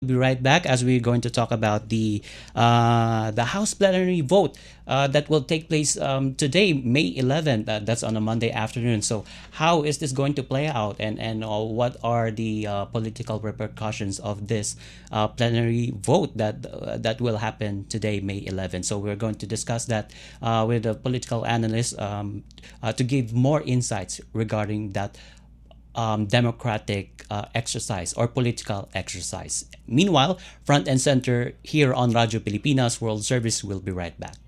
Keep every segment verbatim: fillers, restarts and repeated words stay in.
Be right back as we're going to talk about the uh, the House plenary vote uh, that will take place um, today, May eleventh. Uh, that's on a Monday afternoon. So, how is this going to play out, and and uh, what are the uh, political repercussions of this uh, plenary vote that uh, that will happen today, May eleventh? So, we're going to discuss that uh, with a political analyst um, uh, to give more insights regarding that um, democratic uh, exercise or political exercise. Meanwhile, front and center here on Radyo Pilipinas World Service will be right back.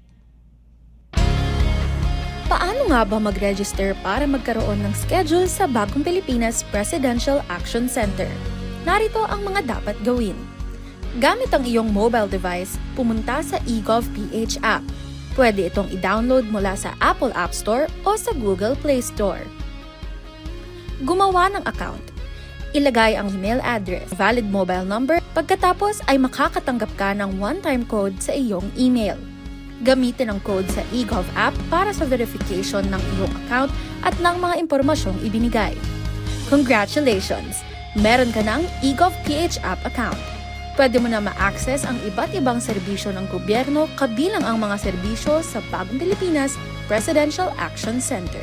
Paano nga ba mag-register para magkaroon ng schedule sa Bagong Pilipinas Presidential Action Center? Narito ang mga dapat gawin. Gamit ang iyong mobile device, pumunta sa eGovPH app. Pwede itong i-download mula sa Apple App Store o sa Google Play Store. Gumawa ng account. Ilagay ang email address, valid mobile number, pagkatapos ay makakatanggap ka ng one-time code sa iyong email. Gamitin ang code sa eGov app para sa verification ng iyong account at ng mga impormasyong ibinigay. Congratulations! Meron ka ng eGovPH app account. Pwede mo na ma-access ang iba't ibang serbisyo ng gobyerno kabilang ang mga serbisyo sa Bagong Pilipinas Presidential Action Center.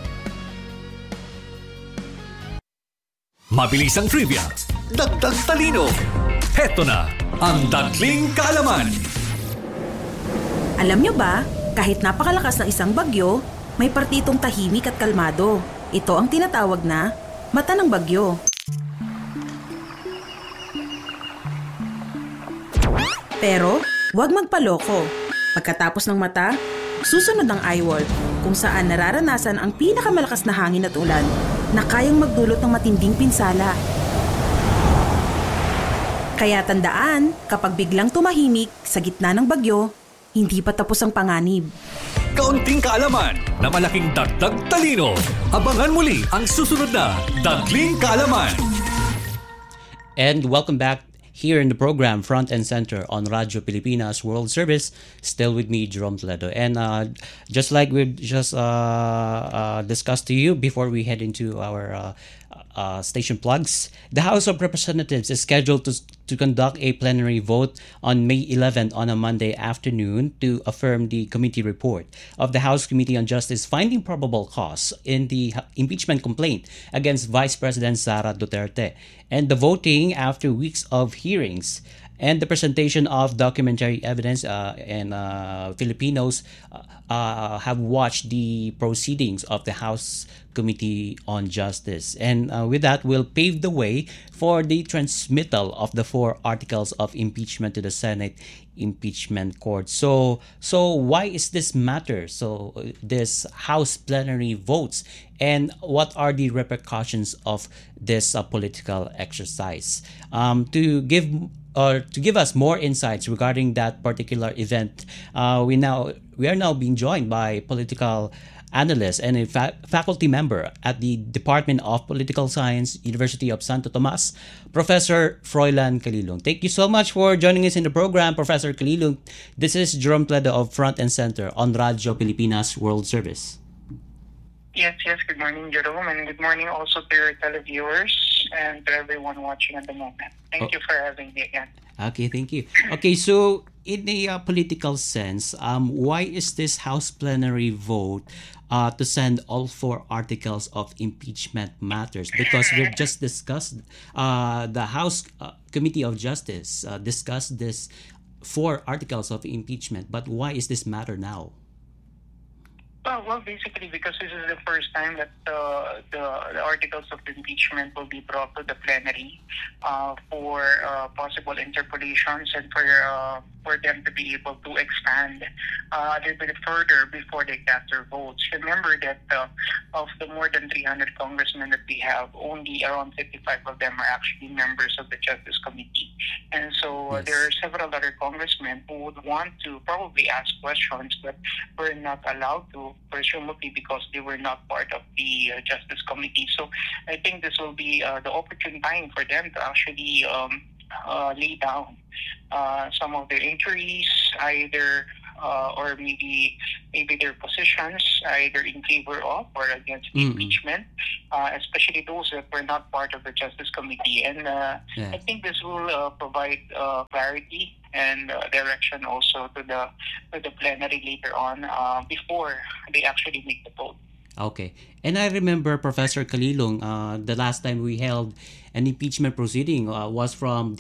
Mabilis ang trivia, dagdag talino. Heto na ang Dagling Kaalaman. Alam nyo ba, kahit napakalakas ng isang bagyo, may partitong tahimik at kalmado. Ito ang tinatawag na mata ng bagyo. Pero, huwag magpaloko. Pagkatapos ng mata, susunod ang eye wall, kung saan nararanasan ang pinakamalakas na hangin at ulan na kayang magdulot ng matinding pinsala. Kaya tandaan, kapag biglang tumahimik sa gitna ng bagyo, hindi pa tapos ang panganib. Kaunting kaalaman na malaking dagdag talino. Abangan muli ang susunod na Dagling Kaalaman. And welcome back here in the program, Front and Center on Radyo Pilipinas World Service. Still with me, Jerome Toledo. And uh, just like we just uh, uh, discussed to you before we head into our uh, uh, station plugs, the House of Representatives is scheduled to to conduct a plenary vote on May eleventh on a Monday afternoon to affirm the committee report of the House Committee on Justice finding probable cause in the impeachment complaint against Vice President Sara Duterte, and the voting after weeks of hearings and the presentation of documentary evidence uh, and uh, Filipinos uh, uh, have watched the proceedings of the House Committee on Justice. And uh, with that, will pave the way for the transmittal of the four articles of impeachment to the Senate Impeachment Court. So, so why is this matter? So, uh, this House plenary votes, and what are the repercussions of this uh, political exercise? Um, to give or to give us more insights regarding that particular event, uh, we now we are now being joined by political analyst and a fa- faculty member at the Department of Political Science, University of Santo Tomas, Professor Froilan Calilong. Thank you so much for joining us in the program, Professor Calilong. This is Jerome Toledo of Front and Center on Radyo Pilipinas World Service. Yes, yes. Good morning, Jerome, and good morning also to your televiewers and to everyone watching at the moment. Thank Oh. you for having me again. Okay, thank you. Okay, so in a uh, political sense, um, why is this House plenary vote uh, to send all four articles of impeachment matters? Because we've just discussed, uh, the House uh, Committee of Justice uh, discussed this four articles of impeachment, but why is this matter now? Well, well, basically because this is the first time that uh, the, the articles of impeachment will be brought to the plenary uh, for uh, possible interpolations and for uh, for them to be able to expand uh, a little bit further before they cast their votes. Remember that uh, of the more than three hundred congressmen that we have, only around fifty-five of them are actually members of the Justice Committee. And so uh, Yes. there are several other congressmen who would want to probably ask questions, but were not allowed to, presumably because they were not part of the uh, Justice Committee. So I think this will be uh, the opportune time for them to actually um, uh, lay down uh, some of their inquiries, either uh, or maybe maybe their positions either in favor of or against the Mm-mm. impeachment, uh, especially those that were not part of the Justice Committee. And uh, Yeah. I think this will uh, provide uh, clarity and uh, direction also to the to the plenary later on uh, before they actually make the vote. Okay. And I remember Professor Kalilong, uh, the last time we held an impeachment proceeding uh, was from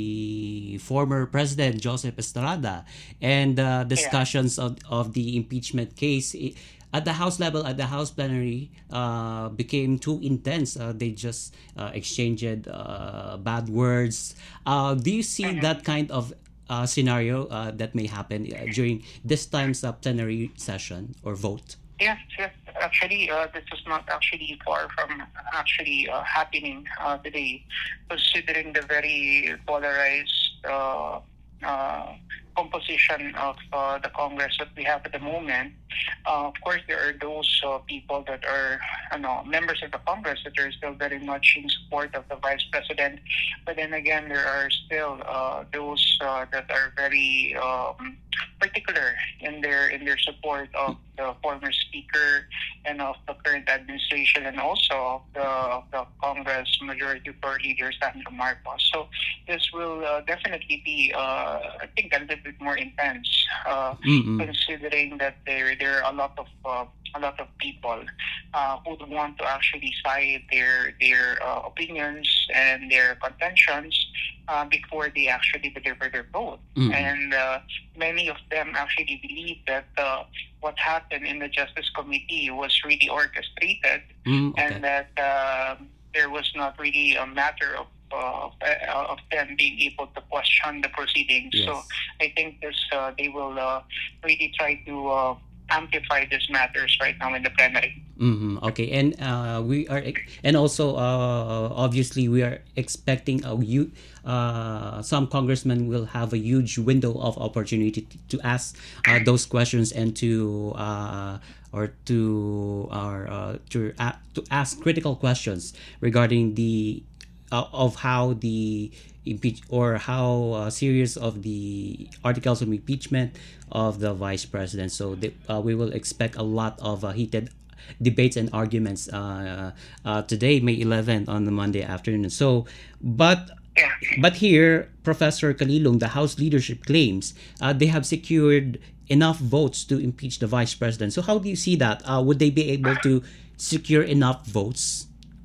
the former President Joseph Estrada, and uh, discussions of, of the impeachment case i- at the House level, at the House plenary, uh, became too intense. Uh, they just uh, exchanged uh, bad words. Uh, do you see that kind of uh, scenario uh, that may happen uh, during this time's uh, plenary session or vote? Yes, yes. Actually, uh, this is not actually far from actually uh, happening uh, today, considering the very polarized uh, uh, composition of uh, the Congress that we have at the moment. Uh, of course, there are those uh, people that are, you know, members of the Congress that are still very much in support of the Vice President. But then again, there are still uh, those uh, that are very um, particular in their in their support of the former Speaker and of the current administration, and also of the, of the Congress Majority Floor Leader Sandro Marcos. So this will uh, definitely be, uh, I think, a little bit more intense, uh, Mm-mm. considering that there there are a lot of uh, a lot of people uh, who would want to actually cite their their uh, opinions and their contentions uh, before they actually deliver their vote. Mm-mm. And uh, many of them actually believe that uh, what happened in the Justice Committee was really orchestrated, Mm, okay. and that uh, there was not really a matter of uh, of, uh, of them being able to question the proceedings. Yes. So I think this uh, they will uh, really try to uh, amplify these matters right now in the plenary. Hmm. Okay, and uh, we are, ex- and also uh, obviously we are expecting a you, uh, some congressmen will have a huge window of opportunity to, to ask uh, those questions and to uh, or to or uh, to a- to ask critical questions regarding the uh, of how the impeach or how uh, serious of the articles of impeachment of the vice president. So the, uh, we will expect a lot of uh, heated debates and arguments uh, uh, today, May eleventh, on the Monday afternoon. So, but Yeah. but here, Professor Kalilong, the House leadership claims uh, they have secured enough votes to impeach the vice president. So, how do you see that? Uh, would they be able to secure enough votes?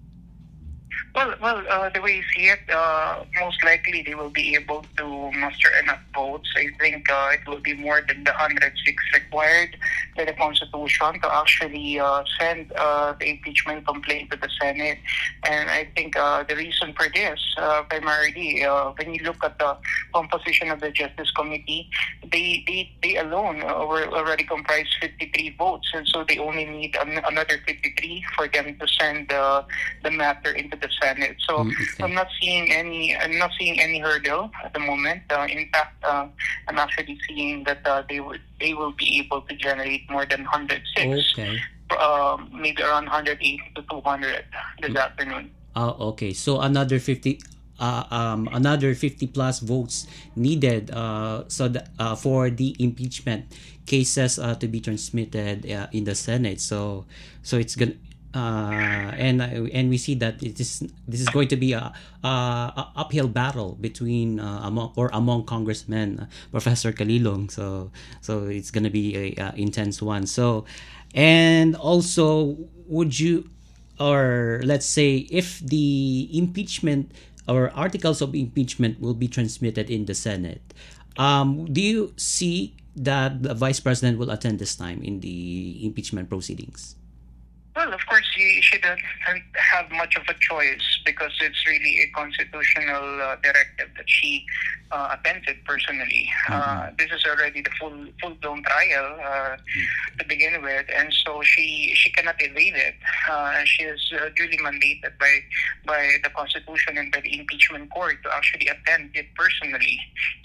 Well, well, uh, the way you see it, uh, most likely they will be able to muster enough votes. I think uh, it will be more than the one hundred six required by the Constitution to actually uh, send uh, the impeachment complaint to the Senate. And I think uh, the reason for this, uh, primarily, uh, when you look at the composition of the Justice Committee, they they, they alone uh, were already comprised fifty-three votes, and so they only need an- another fifty-three for them to send uh, the matter into the Senate. So Mm, okay. I'm not seeing any. I'm not seeing any hurdle at the moment. Uh, in fact, uh, I'm actually seeing that uh, they would they will be able to generate more than one hundred six, Okay. uh, maybe around one hundred eighty to two hundred this afternoon. Uh, okay, so another fifty, uh, um, another fifty plus votes needed, uh, so that, uh, for the impeachment cases uh, to be transmitted uh, in the Senate. So, so it's gonna, uh, and uh, and we see that it is this is going to be a, a, a uphill battle between uh, among or among congressmen, uh, Professor Kalilong. So, so it's gonna be a, uh intense one. So, and also, would you? Or let's say if the impeachment or articles of impeachment will be transmitted in the Senate, um, do you see that the vice president will attend this time in the impeachment proceedings? Well, of course, she, she doesn't have much of a choice because it's really a constitutional uh, directive that she uh, attended personally. Uh, this is already the full full blown trial uh, to begin with, and so she she cannot evade it. Uh, she is uh, duly mandated by by the Constitution and by the impeachment court to actually attend it personally.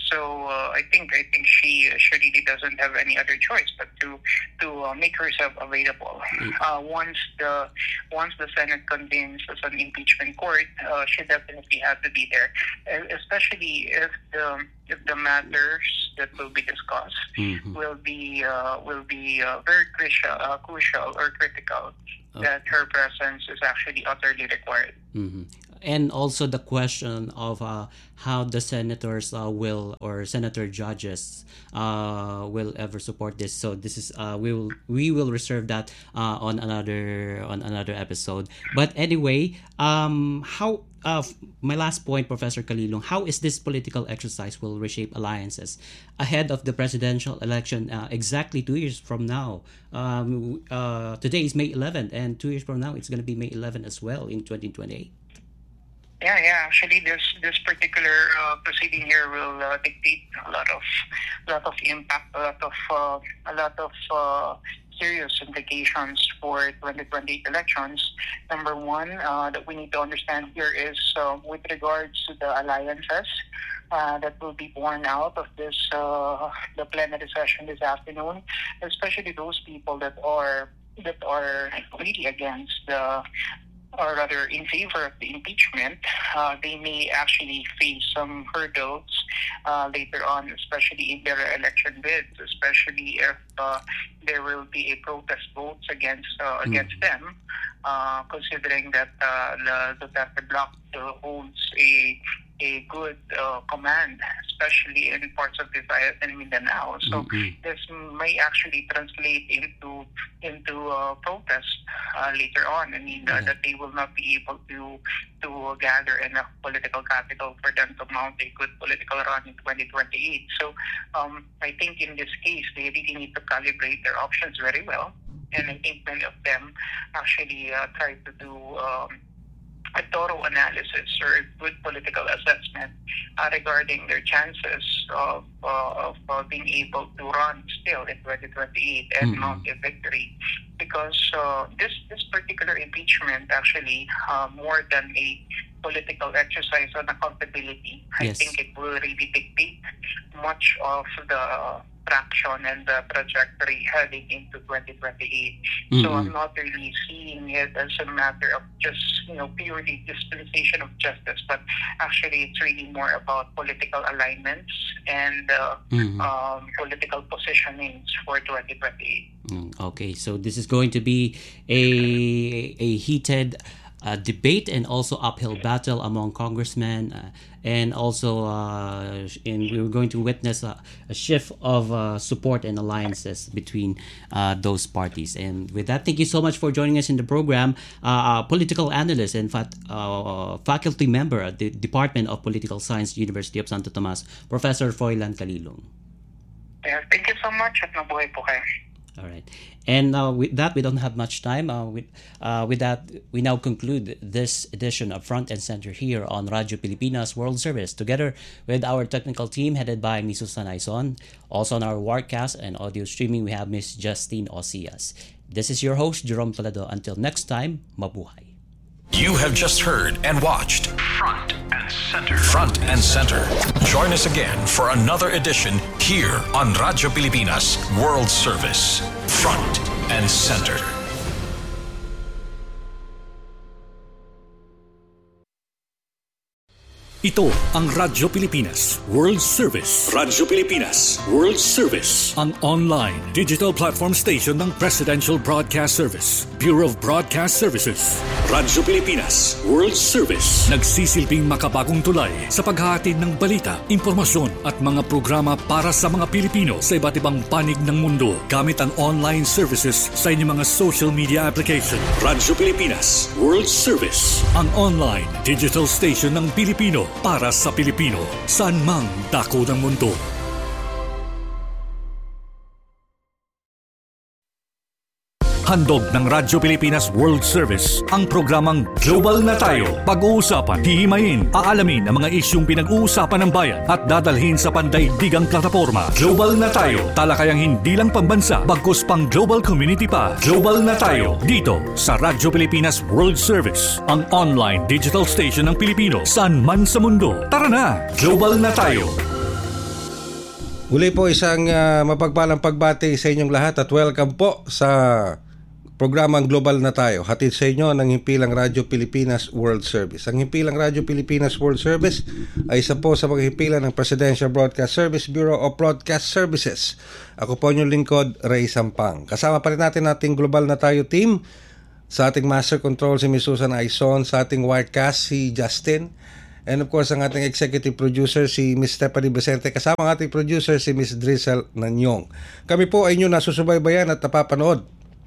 So uh, I think I think she she really doesn't have any other choice but to to uh, make herself available. Uh, once the once the Senate convenes as an impeachment court, uh, she definitely has to be there, especially if the if the matters that will be discussed mm-hmm. will be uh, will be uh, very crucial, uh, crucial or critical. Okay. That her presence is actually utterly required. Mm-hmm. And also the question of uh, how the senators uh, will or senator judges uh, will ever support this. So this is uh, we will we will reserve that uh, on another on another episode. But anyway, um, how uh, my last point, Professor Calilong, how is this political exercise will reshape alliances ahead of the presidential election uh, exactly two years from now? Um, uh, today is May eleventh, and two years from now it's going to be May eleventh as well in twenty twenty-eight. Yeah, yeah. Actually, this this particular uh, proceeding here will uh, dictate a lot of, lot of impact, a lot of, uh, a lot of uh, serious implications for twenty twenty-eight elections. Number one, uh, that we need to understand here is uh, with regards to the alliances uh, that will be born out of this uh, the plenary session this afternoon, especially those people that are that are really against the. Or rather in favor of the impeachment, uh, they may actually face some hurdles uh, later on, especially in their election bids, especially if uh, there will be a protest votes against uh, mm. against them, uh, considering that uh, the Duterte bloc uh, holds a a good uh, command, especially in parts of Visayas and Mindanao. So mm-hmm. this may actually translate into into uh, protest uh, later on. I mean, uh, yeah. that they will not be able to to gather enough political capital for them to mount a good political run in twenty twenty-eight. So um, I think in this case, they really need to calibrate their options very well. And I think many of them actually uh, try to do um, a thorough analysis or a good political assessment uh, regarding their chances of, uh, of uh, being able to run still in twenty twenty-eight and mm-hmm. mount a victory. Because uh, this, this particular impeachment actually, uh, more than a political exercise on accountability, yes. I think it will really dictate much of the traction and the trajectory heading into twenty twenty-eight. Mm-hmm. So I'm not really seeing it as a matter of just, you know, purely dispensation of justice, but actually it's really more about political alignments and uh, mm-hmm. um, political positionings for twenty twenty-eight. Mm, okay, so this is going to be a a heated Uh, debate and also uphill battle among congressmen, uh, and also uh, in, we're going to witness a, a shift of uh, support and alliances between uh, those parties. And with that, thank you so much for joining us in the program, uh, political analyst and fat, uh, faculty member at the Department of Political Science, University of Santo Tomas, Professor Froilan Calilong. Yeah, thank you so much at mabuhay po kayo. All right. And uh, with that, we don't have much time. Uh, with, uh, with that, we now conclude this edition of Front and Center here on Radyo Pilipinas World Service, together with our technical team headed by Miss Susan Aizon. Also on our Warcast and audio streaming, we have Miss Justine Osias. This is your host, Jerome Toledo. Until next time, mabuhay. You have just heard and watched Front and Center. Front and Center. Join us again for another edition here on Radyo Pilipinas World Service. Front and Center. Ito ang Radyo Pilipinas World Service. Radyo Pilipinas World Service, ang online digital platform station ng Presidential Broadcast Service, Bureau of Broadcast Services. Radyo Pilipinas World Service, nagsisilbing makabagong tulay sa paghahatid ng balita, impormasyon at mga programa para sa mga Pilipino sa iba't ibang panig ng mundo gamit ang online services sa inyong mga social media application. Radyo Pilipinas World Service, ang online digital station ng Pilipino para sa Pilipino, saan mang dako ng mundo. Handog ng Radyo Pilipinas World Service ang programang Global na Tayo. Pag-uusapan, hihimayin, aalamin ang mga isyung pinag-uusapan ng bayan at dadalhin sa pandaigdigang plataforma. Global na Tayo, talakayang hindi lang pambansa, bagkus pang global community pa. Global na Tayo, dito sa Radyo Pilipinas World Service, ang online digital station ng Pilipino saan man sa mundo. Tara na, Global na Tayo. Uli po isang uh, mapagpalang pagbati sa inyong lahat at welcome po sa programang Global na Tayo. Hatid sa inyo ng Himpilang Radyo Pilipinas World Service. Ang Himpilang Radyo Pilipinas World Service ay isa po sa mga himpilan ng Presidential Broadcast Service Bureau of Broadcast Services. Ako po inyong lingkod, Ray Sampang. Kasama pa rin natin ating Global na Tayo team. Sa ating Master Control si Miz Susan Aizon, sa ating Wirecast si Justin, and of course ang ating Executive Producer si Miz Stephanie Vicente, kasama ang ating producer si Miz Drizzle Nanyong. Kami po ay inyo nasusubaybayan at napapanood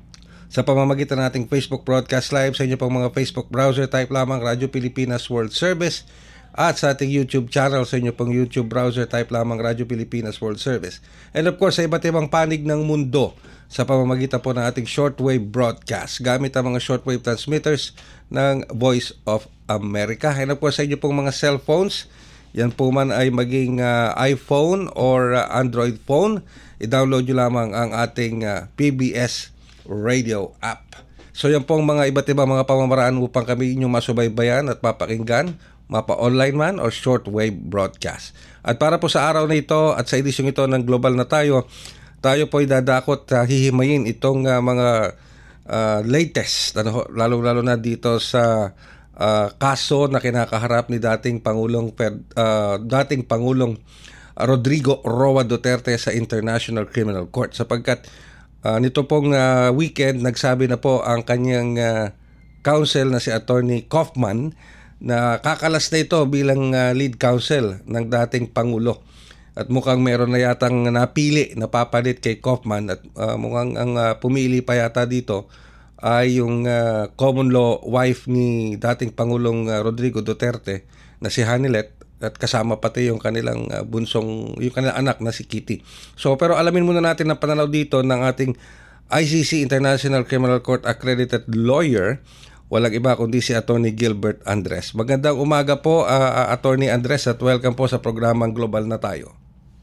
sa pamamagitan ng ating Facebook Broadcast Live, sa inyo pong mga Facebook browser, type lamang Radyo Pilipinas World Service, at sa ating YouTube channel, sa inyo pong YouTube browser, type lamang Radyo Pilipinas World Service. And of course, sa iba't ibang panig ng mundo, sa pamamagitan po ng ating shortwave broadcast, gamit ang mga shortwave transmitters ng Voice of America. And of course, sa inyo pong mga cellphones, yan po man ay maging uh, iPhone or uh, Android phone, i-download nyo lamang ang ating uh, P B S Radio app. So yan pong mga iba't ibang mga pamamaraan upang kami inyong masubaybayan at mapakinggan, mapa-online man or shortwave broadcast. At para po sa araw na ito at sa edisyong ito ng Global na Tayo, tayo po ay dadakot uh, hihimayin itong uh, mga uh, latest, ano, lalo-lalo na dito sa uh, kaso na kinakaharap ni dating Pangulong uh, dating Pangulong Rodrigo Roa Duterte sa International Criminal Court, sapagkat Uh, nito pong uh, weekend, nagsabi na po ang kanyang uh, counsel na si Attorney Kaufman na kakalas na ito bilang uh, lead counsel ng dating Pangulo. At mukhang meron na yatang napili na papalit kay Kaufman, at uh, mukhang ang uh, pumili pa yata dito ay yung uh, common law wife ni dating Pangulong uh, Rodrigo Duterte na si Hanilet, at kasama pati yung kanilang uh, bunsong, yung kanilang anak na si Kitty. So, pero alamin muna natin ang pananaw dito ng ating I C C International Criminal Court accredited lawyer, walang iba kundi si Attorney Gilbert Andres. Magandang umaga po, uh, Attorney Andres, at welcome po sa programang Global na Tayo.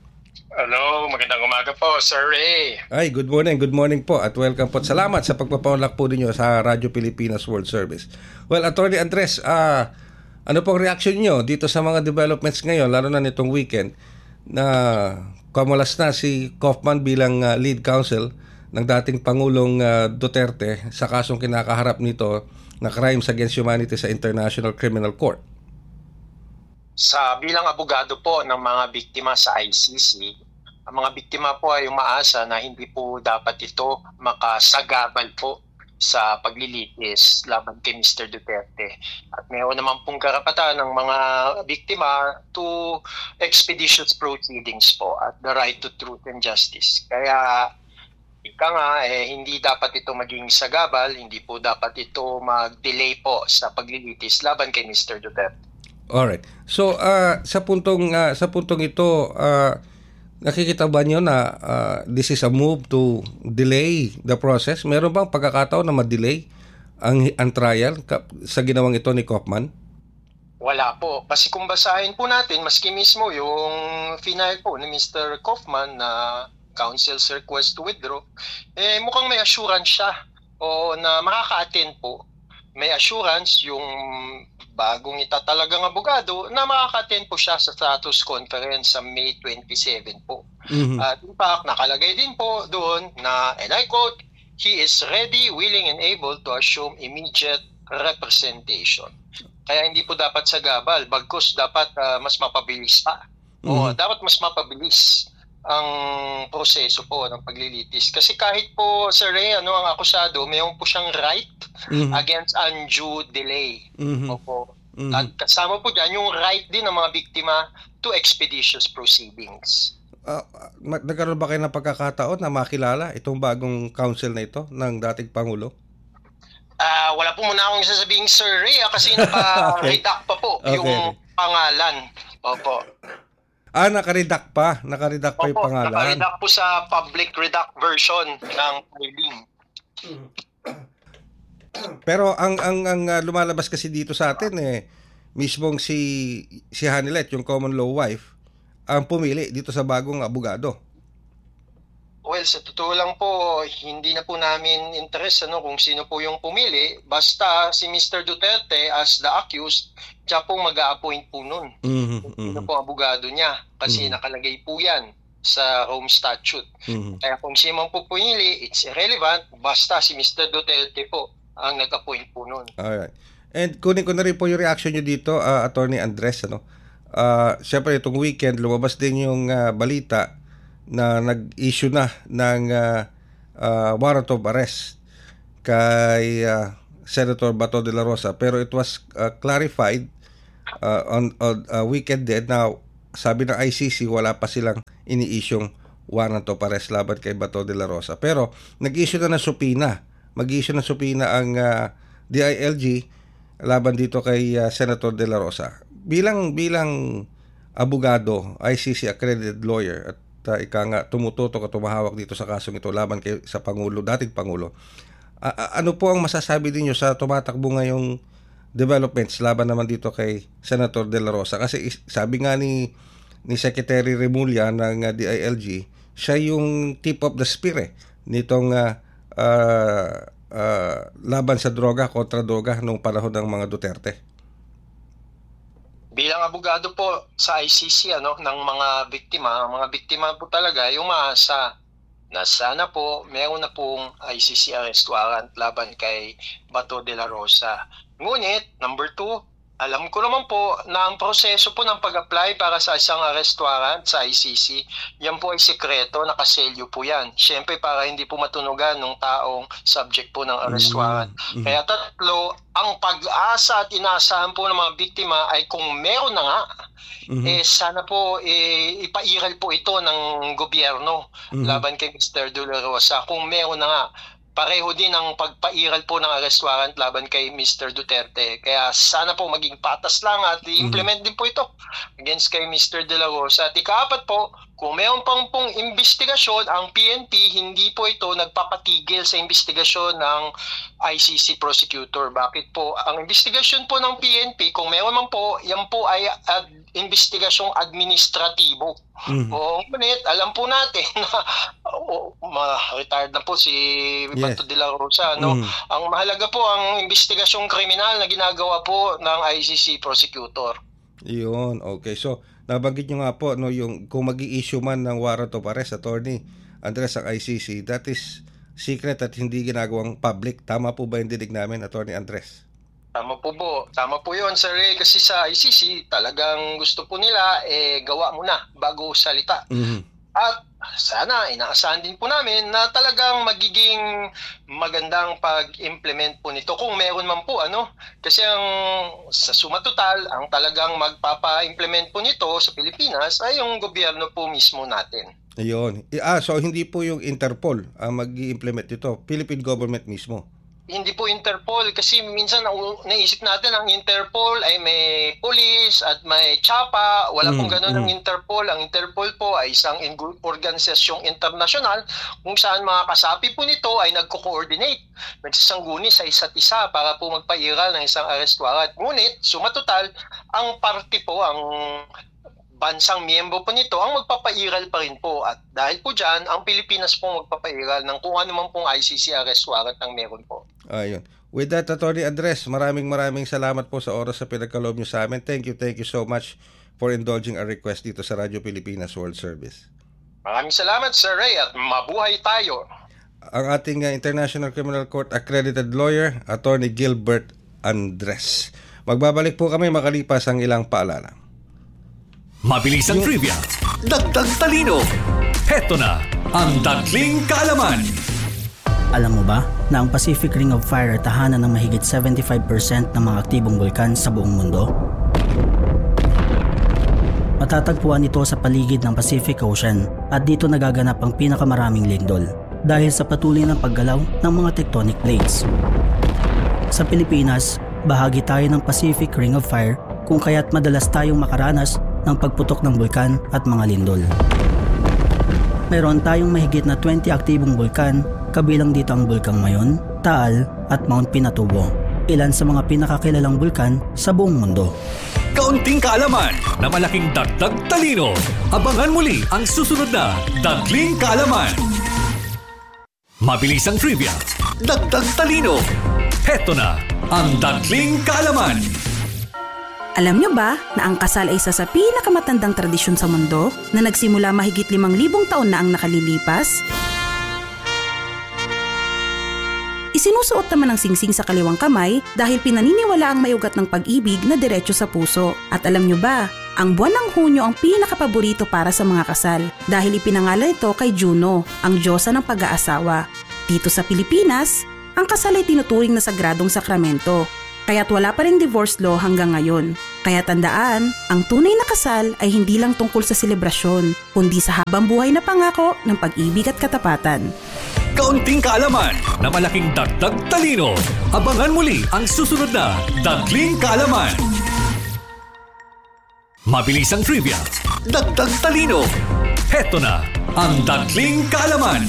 Hello, magandang umaga po, Sir Ray. Ay, good morning, good morning po, at welcome po. Salamat sa pagpapaunlak po ninyo sa Radyo Pilipinas World Service. Well, Attorney Andres, ah, uh, ano pong reaction nyo dito sa mga developments ngayon, lalo na nitong weekend, na kumulas na si Kaufman bilang uh, lead counsel ng dating Pangulong uh, Duterte sa kasong kinakaharap nito na crimes against humanity sa International Criminal Court? Sa bilang abogado po ng mga biktima sa I C C, ang mga biktima po ay umaasa na hindi po dapat ito makasagabal po sa paglilitis laban kay Mister Duterte. At mayroon naman pong karapatan ng mga biktima to expeditious proceedings po at the right to truth and justice. Kaya ika nga, eh, hindi dapat ito maging sagabal, hindi po dapat ito mag-delay po sa paglilitis laban kay Mister Duterte. Alright. So, uh, sa puntong uh, sa puntong ito, uh, nakikita ba niyo na uh, this is a move to delay the process? Meron bang pagkakataon na ma-delay ang, ang trial sa ginawang ito ni Kaufman? Wala po. Kasi kung basahin po natin, maski mismo yung final po ni Mister Kaufman na counsel's request to withdraw, eh mukhang may assurance siya o na makaka-attend po. May assurance yung bagong itatalagang abogado na makaka-attend po siya sa status conference sa May twenty-seven po. Mm-hmm. At in fact, nakalagay din po doon na, and I quote, he is ready, willing, and able to assume immediate representation. Kaya hindi po dapat sagabal, bagkus dapat uh, mas mapabilis pa. Mm-hmm. O dapat mas mapabilis ang proseso po ng paglilitis. Kasi kahit po, Sir Ray, ano ang akusado, mayroon po siyang right mm-hmm. against undue delay. Mm-hmm. Opo. Mm-hmm. At kasama po dyan yung right din ng mga biktima to expeditious proceedings. Uh, nagkaroon ba kayo ng pagkakataon na makilala itong bagong counsel na ito ng dating Pangulo? Uh, wala po muna akong sasabihin, Sir Ray, kasi naka-redact pa po okay. yung pangalan. Opo. Ah, naka-redact pa. Naka-redact pa yung pangalan. Naka-redact po sa public redact version ng filing. Pero ang ang ang uh, lumalabas kasi dito sa atin eh mismong si si Hanilet, yung common law wife, ang pumili dito sa bagong abogado. Well, sa totoo lang po, hindi na po namin interest ano kung sino po yung pumili. Basta si Mister Duterte as the accused, siya po mag-a-appoint po nun. Mm-hmm, sino mm-hmm. po abogado niya. Kasi mm-hmm. nakalagay po yan sa Rome Statute. Mm-hmm. Kaya kung sino man po pumili, it's irrelevant, basta si Mister Duterte po ang nag-appoint po noon. Alright. And kunin ko na rin po yung reaction nyo dito, uh, Attorney Andres. Ano? Uh, Siyempre, itong weekend, lumabas din yung uh, balita na nag-issue na ng uh, uh, warrant of arrest kay uh, Senator Bato de la Rosa. Pero it was uh, clarified uh, on, on uh, weekend din na sabi ng I C C wala pa silang ini-issue'ng warrant of arrest laban kay Bato de la Rosa. Pero nag-issue na ng subpoena. Mag-issue ng subpoena ang uh, D I L G laban dito kay uh, Senator de la Rosa. Bilang bilang abogado, I C C accredited lawyer at uh, ika nga tumututok at tumahawak dito sa kasong ito laban kay sa Pangulo, dating Pangulo. Uh, uh, ano po ang masasabi niyo sa tumatakbo ngayong developments laban naman dito kay Senator de la Rosa? Kasi sabi nga ni ni Secretary Remulla ng uh, D I L G, siya yung tip of the spear eh, nitong uh, uh, uh, laban sa droga, kontra droga nung panahon ng mga Duterte. Bilang abogado po sa I C C ano ng mga biktima, ang mga biktima po talaga yung maasa na sana po meron na pong I C C arrest warrant laban kay Bato de la Rosa. Ngunit, number two, alam ko naman po na ang proseso po ng pag-apply para sa isang arrest warrant sa I C C, yan po ay sekreto, nakaselyo po yan. Siyempre para hindi po matunugan ng taong subject po ng arrest warrant. Mm-hmm. Kaya tatlo, ang pag-asa at inaasahan po ng mga biktima ay kung meron na nga, mm-hmm. eh sana po eh, ipairal po ito ng gobyerno mm-hmm. laban kay Mister De La Rosa. Kung meron na nga, pareho din ang pagpairal po ng arrest warrant laban kay Mister Duterte. Kaya sana po maging patas lang at i-implement din po ito against kay Mister De La Rosa. At ikaapat po, kung mayroon pang pong investigasyon, ang P N P hindi po ito nagpapatigil sa investigasyon ng I C C prosecutor. Bakit po? Ang investigasyon po ng P N P, kung mayroon man po, yan po ay ad- investigasyong administratibo. Mm-hmm. O ngunit, alam po natin na oh, ma-retired na po si Bato yes. de la Rosa. No? Mm-hmm. Ang mahalaga po ang investigasyong kriminal na ginagawa po ng I C C prosecutor. Yun, okay. So, nabanggit nyo nga po, no, yung, kung mag-i-issue man ng warrant of arrest, Attorney Andres, ang I C C, that is secret at hindi ginagawang public. Tama po ba yung dinig namin, Attorney Andres? Tama po po. Tama po yun, Sir Ray. Kasi sa I C C, talagang gusto po nila, eh, gawa muna bago salita. Mm-hmm. At sana, inaasahan din po namin na talagang magiging magandang pag-implement po nito. Kung meron man po, ano? Kasi ang sa suma total, ang talagang magpapa-implement po nito sa Pilipinas ay yung gobyerno po mismo natin. Ayun. Ah, so hindi po yung Interpol ang mag-i-implement ito. Philippine government mismo. Hindi po Interpol kasi minsan naisip natin ang Interpol ay may police at may tsapa. Wala mm, pong ganun mm. ang Interpol. Ang Interpol po ay isang organisasyong internasyonal kung saan mga kasapi po nito ay nagko-coordinate, nagsasangguni sa isa't isa para po magpairal ng isang arrest warrant. Ngunit, suma total, ang party po, ang bansang miyembro po nito ang magpapairal pa rin po. At dahil po dyan, ang Pilipinas po magpapairal ng kung ano man pong I C C arrest warrant ang meron po. Ayun. With that, Attorney Andres, maraming maraming salamat po sa oras sa pinagkaloob nyo sa amin. Thank you, thank you so much for indulging our request dito sa Radyo Pilipinas World Service. Maraming salamat, Sir Ray, at mabuhay tayo. Ang ating uh, International Criminal Court accredited lawyer, Attorney Gilbert Andres. Magbabalik po kami makalipas ang ilang paalala. Mabilis ang trivia, dagdag talino. Heto na ang Dagling Kaalaman. Alam mo ba na ang Pacific Ring of Fire ay tahanan ng mahigit seventy-five percent ng mga aktibong bulkan sa buong mundo? Matatagpuan ito sa paligid ng Pacific Ocean at dito nagaganap ang pinakamaraming lindol dahil sa patuloy ng paggalaw ng mga tectonic plates. Sa Pilipinas, bahagi tayo ng Pacific Ring of Fire kung kaya't madalas tayong makaranas ng pagputok ng bulkan at mga lindol. Mayroon tayong mahigit na twenty aktibong bulkan, kabilang dito ang Bulkang Mayon, Taal at Mount Pinatubo, ilan sa mga pinakakilalang bulkan sa buong mundo. Kaunting kaalaman na malaking dagdag talino. Abangan muli ang susunod na Dagling Kaalaman. Mabilis ang trivia, dagdag talino. Heto na ang Dagling Kaalaman. Alam nyo ba na ang kasal ay isa sa pinakamatandang tradisyon sa mundo na nagsimula mahigit limang libong taon na ang nakalilipas? Isinusuot naman ang singsing sa kaliwang kamay dahil pinaniniwala ang may ugat ng pag-ibig na diretso sa puso. At alam nyo ba, ang buwan ng Hunyo ang pinakapaborito para sa mga kasal dahil ipinangalan ito kay Juno, ang diyosa ng pag-aasawa. Dito sa Pilipinas, ang kasal ay tinuturing na sagradong sakramento. Kaya't wala pa ring divorce law hanggang ngayon. Kaya tandaan, ang tunay na kasal ay hindi lang tungkol sa selebrasyon, kundi sa habang buhay na pangako ng pag-ibig at katapatan. Kaunting kaalaman na malaking dagdag talino. Abangan muli ang susunod na Dagling Kaalaman. Mabilis ang trivia, dagdag talino. Heto na ang Dagling Kaalaman.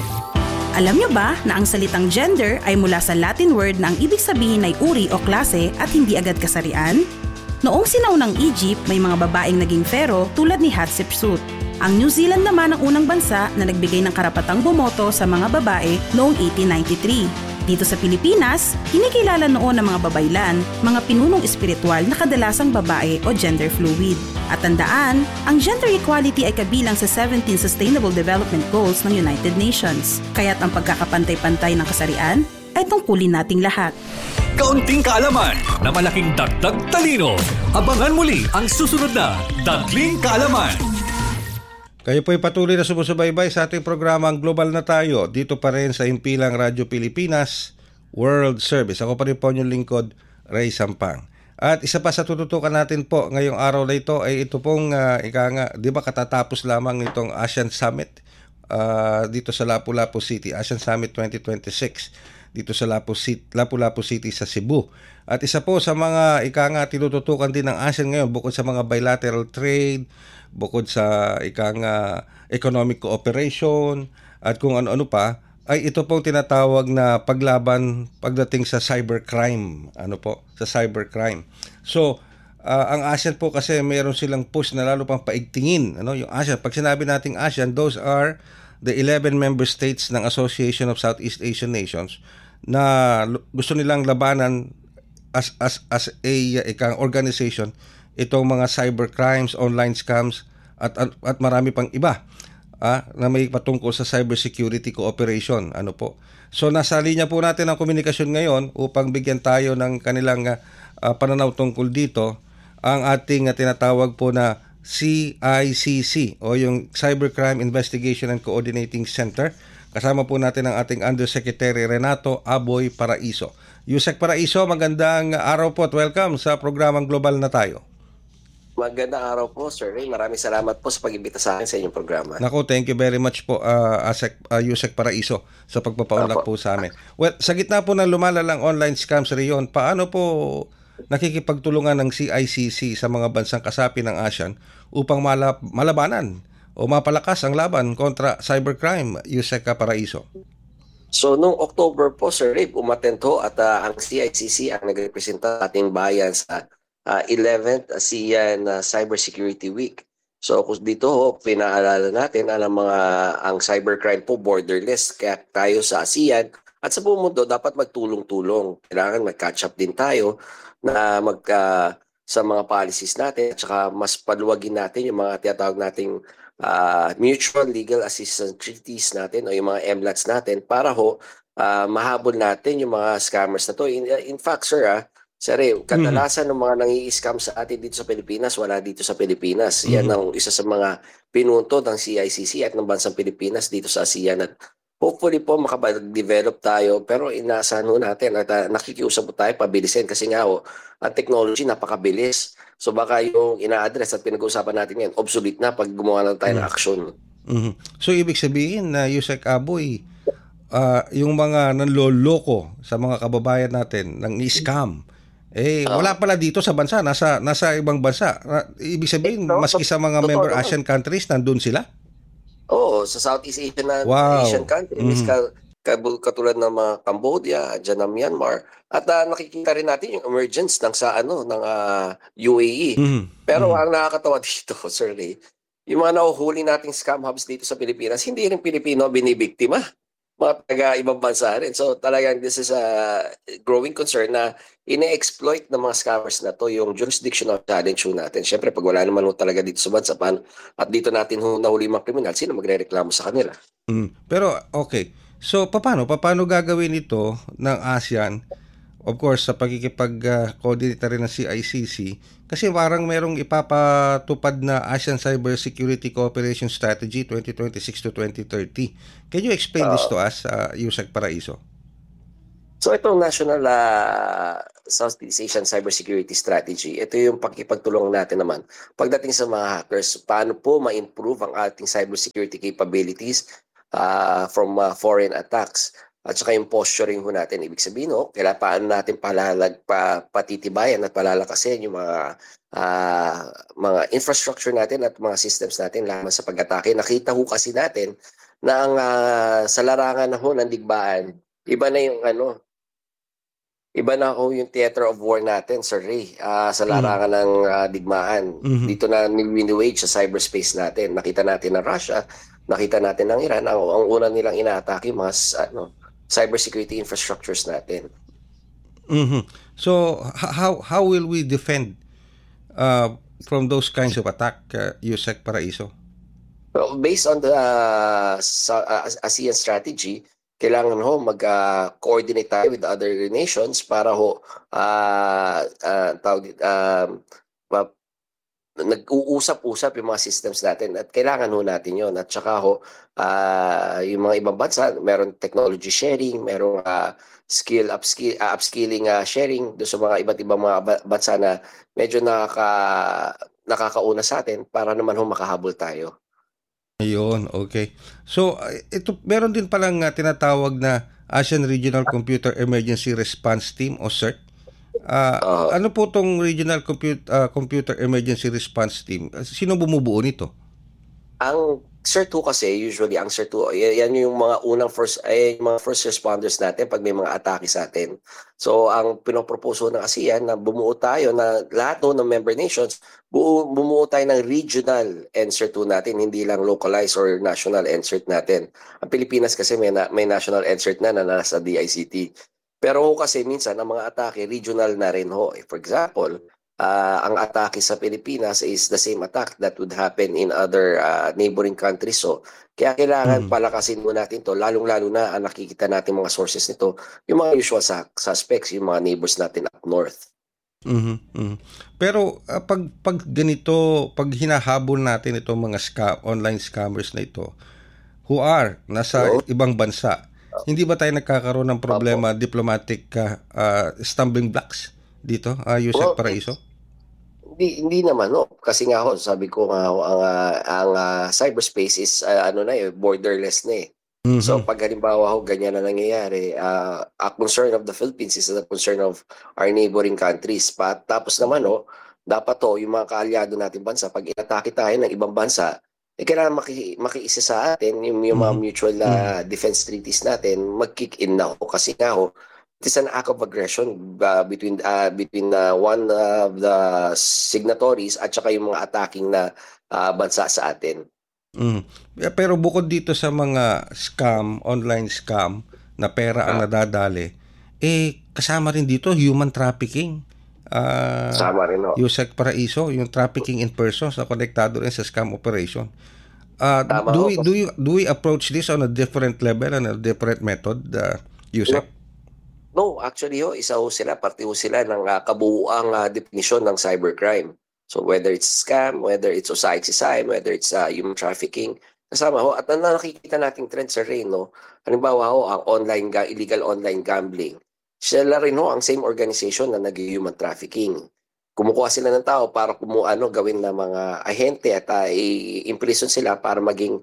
Alam niyo ba na ang salitang gender ay mula sa Latin word na ang ibig sabihin ay uri o klase at hindi agad kasarian? Noong sinaunang Egypt, may mga babaeng naging pharaoh tulad ni Hatshepsut. Ang New Zealand naman ang unang bansa na nagbigay ng karapatang bumoto sa mga babae noong eighteen ninety-three. Dito sa Pilipinas, kinikilala noon ng mga babaylan, mga pinunong espiritual na kadalasang babae o gender fluid. At tandaan, ang gender equality ay kabilang sa seventeen Sustainable Development Goals ng United Nations. Kaya't ang pagkakapantay-pantay ng kasarian ay tungkulin nating lahat. Kaunting kaalaman na malaking dagdag talino. Abangan muli ang susunod na Dagling Kaalaman. Kayo po'y patuloy na sumusubaybay sa ating programang Global na Tayo dito pa rin sa Himpilang Radyo Pilipinas World Service. Ako pa rin po inyong lingkod, Ray Sampang. At isa pa sa tututukan natin po ngayong araw na ito ay ito pong uh, ika nga, di ba katatapos lamang nitong ASEAN Summit uh, dito sa Lapu-Lapu City, ASEAN Summit twenty twenty-six dito sa Lapu City, Lapu-Lapu City sa Cebu. At isa po sa mga ika nga tinututukan din ng ASEAN ngayon bukod sa mga bilateral trade, bukod sa ika nga economic cooperation at kung ano-ano pa, ay ito pong tinatawag na paglaban pagdating sa cybercrime. Ano po? Sa cybercrime. So, uh, ang ASEAN po kasi mayroon silang push na lalo pang paigtingin. Ano? Yung ASEAN, pag sinabi nating ASEAN, those are the eleven member states ng Association of Southeast Asian Nations na gusto nilang labanan as as as a ikang organization itong mga cybercrimes, online scams at at, at marami pang iba ah, na may patungkol sa cybersecurity cooperation. Ano po? So nasa linya po natin ang komunikasyon ngayon upang bigyan tayo ng kanilang uh, pananaw tungkol dito ang ating uh, tinatawag po na C I C C o yung Cybercrime Investigation and Coordinating Center. Kasama po natin ang ating Undersecretary Renato Aboy Paraiso. Yusek Paraiso, magandang araw po at welcome sa programang Global na Tayo. Magandang araw po, Sir Ray. Maraming salamat po sa pag-imbita sa akin sa inyong programa. Naku, thank you very much po, uh, Asek, uh, Yusek Paraiso, sa pagpapaunlak po sa amin. Well, sa gitna po ng lumalalang online scams riyon, paano po nakikipagtulungan ng C I C C sa mga bansang kasapi ng ASEAN upang malab- malabanan o mapalakas ang laban kontra cybercrime, Yusek Paraiso? So, noong October po, Sir Ray, umattend ho at uh, ang C I C C ang nagrepresenta ating bayan sa uh, eleventh ASEAN uh, Cybersecurity Week. So, dito ho, pinaalala natin ang mga ang cybercrime po borderless. Kaya tayo sa ASEAN at sa buong mundo dapat magtulong-tulong. Kailangan mag-catch up din tayo na mag uh, sa mga policies natin at saka mas paluwagin natin yung mga tinatawag nating uh, mutual legal assistance treaties natin o yung mga M LATs natin para ho uh, mahabol natin yung mga scammers na to. In, in fact, sir, ah, sir, kadalasan ng mga nangi-scam sa atin dito sa Pilipinas, wala dito sa Pilipinas. Yan ang isa sa mga pinunto ng C I C C at ng bansang Pilipinas dito sa ASEAN at hopefully po makapag-develop tayo pero inaasahan ho natin at uh, nakikiusap po tayo pabilisin kasi nga ho, ang technology napakabilis. So baka yung ina-address at pinag-uusapan natin yan, obsolete na pag gumawa na tayo mm-hmm. ng action. Mm-hmm. So ibig sabihin na uh, Yusek Aboy, uh, yung mga nanloloko sa mga kababayan natin ng scam, eh uh, wala pala dito sa bansa, nasa nasa ibang bansa. Uh, ibig sabihin, eh, no, maski sa mga member no, ASEAN countries, nandun sila? Oo, sa Southeast Asian na wow. Asian countries, mm-hmm. katulad ng mga Cambodia, dyan ng Myanmar. At uh, nakikita rin natin yung emergence ng sa ano ng uh, U A E. Mm-hmm. Pero mm-hmm. ang nakakatawa dito, Sir Ray, yung mga nahuhuli nating scam hubs dito sa Pilipinas, hindi rin Pilipino binibiktima. mga taga ibang bansa rin. So talagang this is a growing concern na ine-exploit ng mga scammers na to yung jurisdictional challenge ho natin. Siyempre, pag wala naman ho talaga dito sa bansa, paano, at dito natin ho nahuli mga kriminal, sino magre-reklamo sa kanila? Mm. Pero, okay. So, paano? Paano gagawin ito ng ASEAN? Of course, sa pagkikipag-coordinate rin ng C I C C, kasi parang merong ipapatupad na ASEAN Cyber Security Cooperation Strategy twenty twenty-six to twenty thirty. Can you explain uh, this to us, uh, Yusek Paraiso? So itong National uh, Southeast Asian Cybersecurity Strategy, ito yung pagkipagtulong natin naman pagdating sa mga hackers, paano po ma-improve ang ating cybersecurity capabilities uh, from uh, foreign attacks. At saka yung posturing ho natin, ibig sabihin, no, kailangan paano natin palalag, pa, patitibayan at palalakasin yung mga uh, mga infrastructure natin at mga systems natin laban sa pag-atake. Nakita ho kasi natin na ang uh, sa larangan na ho ng digmaan, iba na yung ano, iba na ho yung theater of war natin, Sir Ray, uh, sa larangan mm-hmm. ng uh, digmaan. Mm-hmm. Dito na ni-wage sa cyberspace natin. Nakita natin ng Russia, nakita natin ng Iran, ang, ang una nilang inaatake mga ano, cybersecurity infrastructures natin. Mm-hmm. So, how how will we defend uh, from those kinds of attack, uh, Yusek Paraiso? Well, based on the uh, uh, ASEAN strategy, kailangan ho mag-coordinate uh, tayo with other nations para ho uh, uh, tawag, uh, uh, nag-uusap-usap yung mga systems natin at kailangan ho natin yon. At saka ho, uh, yung mga ibang bansa, meron technology sharing, meron uh, skill upskill, uh, upskilling uh, sharing doon sa mga iba't ibang mga bansa na medyo nakaka, nakakauna sa atin para naman ho makahabol tayo. Ayun, okay. So, ito meron din palang uh, tinatawag na ASEAN Regional Computer Emergency Response Team o CERT. Uh, uh, ano po tong Regional Compute, uh, Computer Emergency Response Team? Sino bumubuo nito? Ang CERT two kasi, usually ang CERT two, yan yung mga unang first, ay, yung mga first responders natin pag may mga atake sa atin. So, ang pinoproposo ng ASEAN na bumuo tayo na lahat no, ng member nations, buo, bumuo tayo ng regional N C E R T two natin, hindi lang localized or national N C E R T natin. Ang Pilipinas kasi may, na, may national N C E R T na na nasa D I C T. Pero kasi minsan ang mga atake regional na rin ho. For example, uh, ang atake sa Pilipinas is the same attack that would happen in other uh, neighboring countries. So kaya kailangan mm. palakasin mo natin to, lalong-lalo na ang nakikita natin mga sources nito, yung mga usual suspects, yung mga neighbors natin up north. Mm-hmm, mm-hmm. Pero uh, pag pag ganito, pag hinahabol natin itong mga scam, online scammers na ito who are nasa Hello? ibang bansa, hindi ba tayo nagkakaroon ng problema, Opo. diplomatic uh, uh, stumbling blocks dito, uh, Yusek well, Paraiso? Hindi, hindi naman, no. Kasi nga ho, sabi ko nga ho, ang, uh, ang uh, cyberspace is uh, ano na eh, borderless na eh. Mm-hmm. So pag halimbawa ho, ganyan na nangyayari, uh, a concern of the Philippines is a concern of our neighboring countries. Pat, tapos naman ho, dapat ho, yung mga kaalyado natin bansa, pag inatake tayo ng ibang bansa, eh, kailangan maki, makiisa sa atin yung, yung mga mutual uh, defense treaties natin mag-kick in na ho. Kasi nga ho, it is an act of aggression uh, between uh, between uh, one of the signatories at saka yung mga attacking na uh, bansa sa atin. Mm. Pero bukod dito sa mga scam, online scam na pera ang nadadali, eh kasama rin dito human trafficking. Uh, Sama rin, no? Yusek Paraiso, yung trafficking in person sa konektado rin sa scam operation. Uh, do we do you do we approach this on a different level and a different method, uh, Yusek? No, actually ho, isa ho sila, parte ho sila ng uh, kabuuang uh, definition ng cybercrime. So whether it's scam, whether it's O S I C S I, whether it's uh, human trafficking, kasama ho. At na nakikita nating trend sa rin, no? Halimbawa ho, ang online illegal online gambling. Sila rin ho ang same organization na nag-human trafficking. Kumukuha sila ng tao para kumuha ano, gawin na mga ahente at uh, i-imprison sila para maging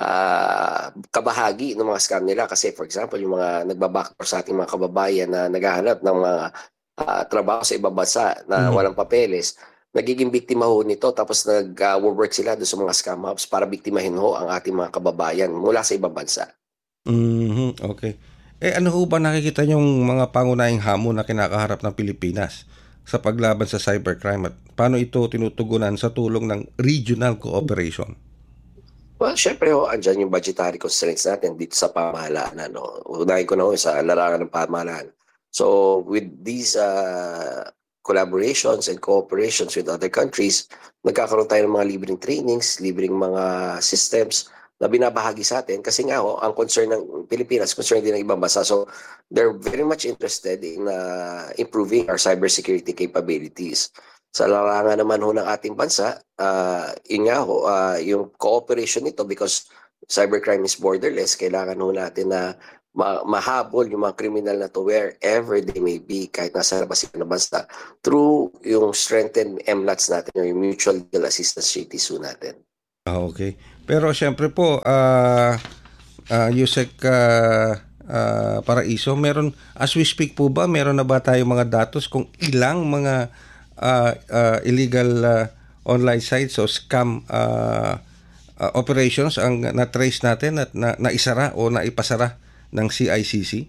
uh, kabahagi ng mga scam nila. Kasi for example, yung mga nagbabackdoor sa ating mga kababayan na naghahanap ng mga uh, trabaho sa ibang bansa na mm-hmm. walang papeles, nagiging biktima ho nito tapos nag-work uh, sila doon sa mga scam hubs para biktimahin ho ang ating mga kababayan mula sa ibang bansa. Mm-hmm. Okay. Eh ano ho ba nakikita niyong mga pangunahing hamon na kinakaharap ng Pilipinas sa paglaban sa cybercrime at paano ito tinutugunan sa tulong ng regional cooperation? Well, syempre ho, andyan yung budgetary constraints natin dito sa pamahalaan. Ano? Unahin ko na ho sa larangan ng pamahalaan. So with these uh, collaborations and cooperations with other countries, nagkakaroon tayo ng mga libreng trainings, libreng mga systems na binabahagi sa atin. Kasi nga ho, ang concern ng Pilipinas, concern din ng ibang bansa. So they're very much interested in uh, improving our cybersecurity capabilities. Sa larangan naman ho ng ating bansa, uh, yun nga ho, uh, yung cooperation nito because cybercrime is borderless, kailangan ho natin na ma- mahabol yung mga kriminal na to wherever they may be, kahit nasa labas ng bansa, through yung strengthened M LATs natin, yung Mutual Legal Assistance Treaties ho natin. Ah, okay. Pero syempre po, uh, uh, Yusek uh, uh, Paraiso, meron, as we speak po ba, meron na ba tayo mga datos kung ilang mga Uh, uh, illegal uh, online sites o scam uh, uh, operations ang na-trace natin at na, naisara o naipasara ng C I C C?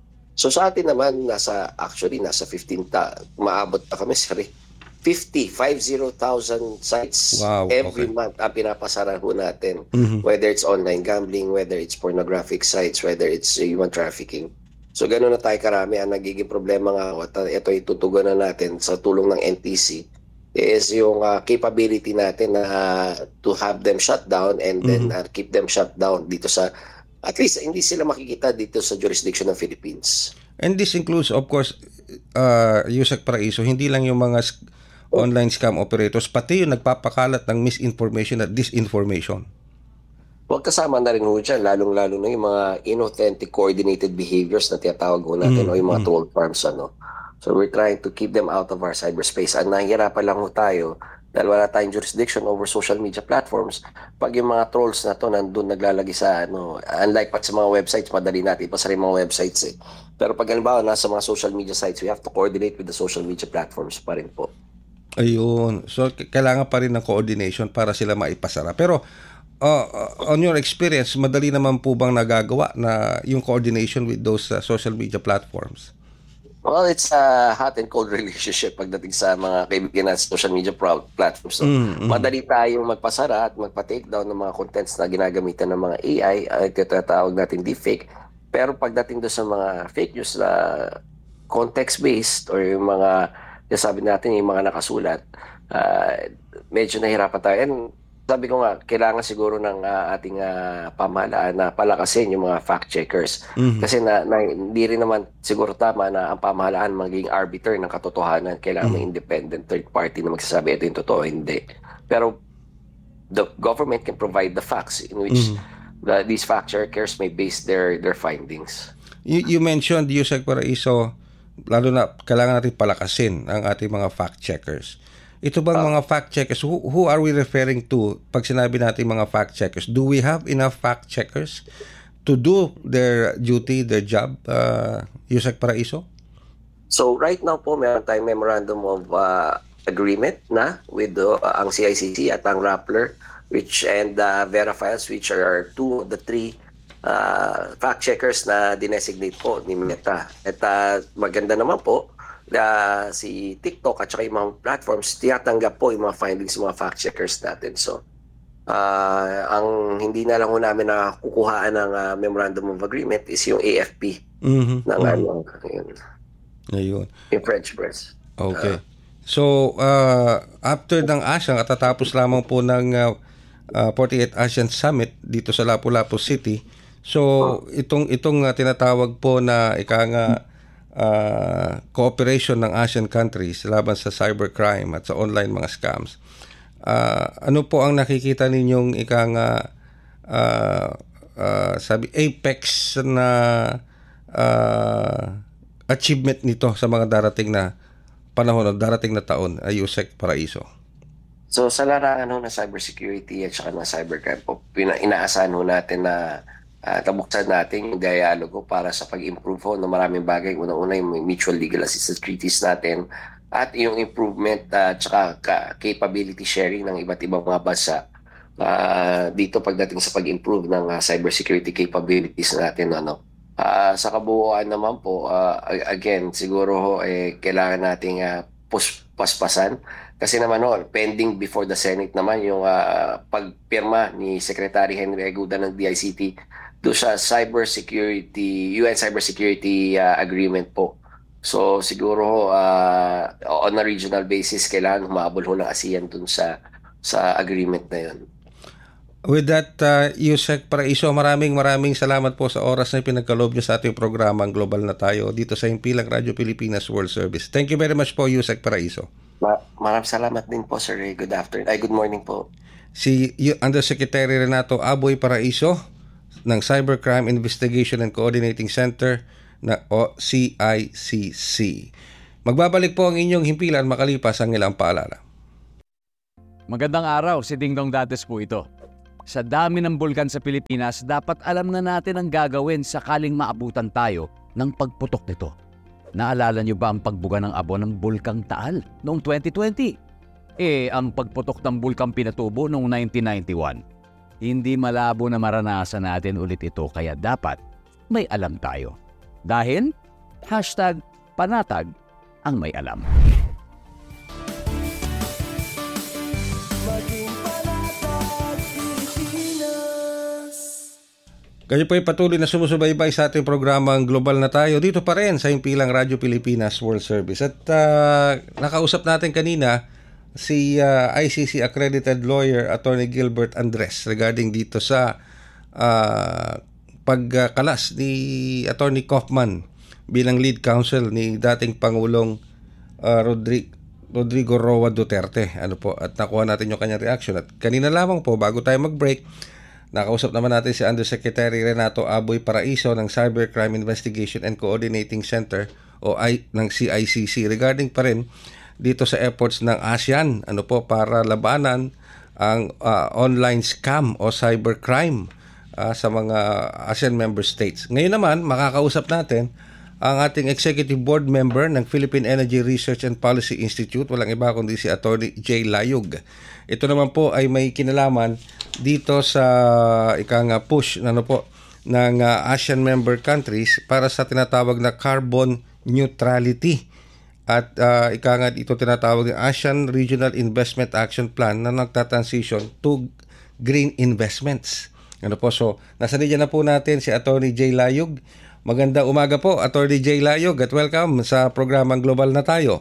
So sa atin naman, nasa, actually, nasa fifteen, ta- maabot na kami, sorry, fifty, fifty thousand sites Wow, every okay. month ang pinapasara ho natin. Mhm. Whether it's online gambling, whether it's pornographic sites, whether it's human trafficking. So gano'n na tayo karami. Ang nagiging problema nga, at ito itutugon na natin sa tulong ng N T C, is yung uh, capability natin na uh, to have them shut down and then uh, keep them shut down dito sa, at least hindi sila makikita dito sa jurisdiction ng Philippines. And this includes, of course, uh, Yusek Paraiso, hindi lang yung mga sk- online scam operators, pati yung nagpapakalat ng misinformation at disinformation. Huwag kasama na rin ho dyan, lalong-lalo na yung mga inauthentic coordinated behaviors na tinatawag ho natin, Mm, o yung mga mm. troll farms. Ano. So we're trying to keep them out of our cyberspace. Ang nahihirapan lang ho tayo, dahil wala tayong jurisdiction over social media platforms, pag yung mga trolls na to nandun naglalagay sa, ano, unlike pa sa mga websites, madali natin ipasara yung mga websites eh. Pero pag halimbawa nasa mga social media sites, we have to coordinate with the social media platforms pa rin po. Ayun. So, k- kailangan pa rin ng coordination para sila maipasara. Pero, uh, uh, on your experience, madali naman po bang nagagawa na yung coordination with those uh, social media platforms? Well, it's a hot and cold relationship pagdating sa mga kaibigan natin sa social media pro- platforms. So, Mm, mm. madali tayong magpasara at magpa-take down ng mga contents na ginagamitan ng mga A I, ay tinatawag natin deepfake. Pero pagdating doon sa mga fake news na context-based or yung mga, sabi natin, yung mga nakasulat, uh, medyo nahirapan tayo. And sabi ko nga, kailangan siguro ng uh, ating uh, pamahalaan na palakasin yung mga fact-checkers. Mhm. Kasi na, na, hindi rin naman siguro tama na ang pamahalaan maging arbiter ng katotohanan. Kailangan may independent third party na magsasabi ito yung totoo, hindi. Pero the government can provide the facts in which the, these fact-checkers may base their their findings. You, you mentioned, Yusek Paraiso, lalo na kailangan natin palakasin ang ating mga fact-checkers. Ito bang mga fact-checkers, who, who are we referring to pag sinabi natin mga fact-checkers? Do we have enough fact-checkers to do their duty, their job, uh, Yusek Paraiso? So right now po, meron tayong memorandum of uh, agreement na with uh, ang C I C C at ang Rappler, which and uh, Verifiles, which are two of the three uh, fact-checkers na dinesignate po ni Meta. At uh, maganda naman po, uh, si TikTok at saka yung mga platforms, tiyatanggap po yung mga findings ng mga fact-checkers natin. So, uh, ang hindi na lang ho namin na kukuhaan ng uh, memorandum of agreement is yung A F P Mhm. ng Mhm. ano, yun, Ayun. yung French press. Okay. So, uh, after ng ASEAN, at tatapos lamang po ng uh, uh, forty-eighth ASEAN Summit dito sa Lapu-Lapu City. So, itong itong uh, tinatawag po na ika nga uh, cooperation ng ASEAN countries laban sa cybercrime at sa online mga scams. Uh, ano po ang nakikita ninyong ika nga uh, uh, sabi apex na uh, achievement nito sa mga darating na panahon o darating na taon, ay Yusek Paraiso? So sa larangan ho ng cybersecurity at saka ng cybercrime po, pina- inaasahan ho natin na uh, tabuksan natin yung dialogo para sa pag-improve ho ng maraming bagay. Unang-una yung mutual legal assistance treaties natin at yung improvement at uh, saka ka- capability sharing ng iba't ibang mga bansa uh, dito pagdating sa pag-improve ng uh, cybersecurity capabilities natin. Ano. Uh, sa kabuuan naman po, uh, again, siguro ho, eh, kailangan nating uh, pus- paspasan Kasi naman no, pending before the Senate naman yung uh, pagpirma ni Secretary Henry Aguda ng D I C T do sa cybersecurity, U N cybersecurity uh, agreement po. So siguro uh, on a regional basis kailangan humabol ho ng ASEAN dun sa sa agreement na yun. With that, uh, Yusek Paraiso, maraming maraming salamat po sa oras na pinagkaloob niyo sa ating programa ang Global na Tayo dito sa Himpilang Radyo Pilipinas World Service. Thank you very much po, Yusek Paraiso. Ma- maraming salamat din po, Sir Ray. Good afternoon. Ay, good morning po. Si Undersecretary Renato Aboy Paraiso ng Cybercrime Investigation and Coordinating Center na o C I C C. Magbabalik po ang inyong himpilan makalipas ang ilang paalala. Magandang araw, si Dingdong Dates po ito. Sa dami ng bulkan sa Pilipinas, dapat alam na natin ang gagawin sakaling maabutan tayo ng pagputok nito. Naalala niyo ba ang pagbuga ng abo ng Bulkang Taal noong twenty twenty? Eh, ang pagputok ng Bulkang Pinatubo noong nineteen ninety-one. Hindi malabo na maranasan natin ulit ito kaya dapat may alam tayo. Dahil, hashtag panatag ang may alam. Kayo po ay patuloy na sumusubaybay sa ating programang Global na Tayo dito pa rin sa Himpilang Radyo Pilipinas World Service. At uh, nakausap natin kanina si uh, I C C accredited lawyer Attorney Gilbert Andres regarding dito sa uh, pagkalas ni Attorney Kaufman bilang lead counsel ni dating Pangulong uh, Rodrigo Rodrigo Roa Duterte. Ano po, at nakuha natin yung kanyang reaction. At kanina lamang po bago tayo mag-break, nakausap naman natin si Undersecretary Renato Aboy Paraiso ng Cybercrime Investigation and Coordinating Center o I, ng C I C C regarding pa rin dito sa efforts ng ASEAN ano po para labanan ang uh, online scam o cybercrime uh, sa mga ASEAN member states. Ngayon naman makakausap natin ang ating executive board member ng Philippine Energy Research and Policy Institute, walang iba kundi si Attorney Jay Layug. Ito naman po ay may kinalaman dito sa ikang push ano po ng uh, ASEAN member countries para sa tinatawag na carbon neutrality. At uh, ikanga ito tinatawag ng ASEAN Regional Investment Action Plan na nagta-transition to green investments. Ano po, so nasa linya na po natin si Attorney Jay Layug. Magandang umaga po, Attorney Jay Layug, at welcome sa programang Global na Tayo.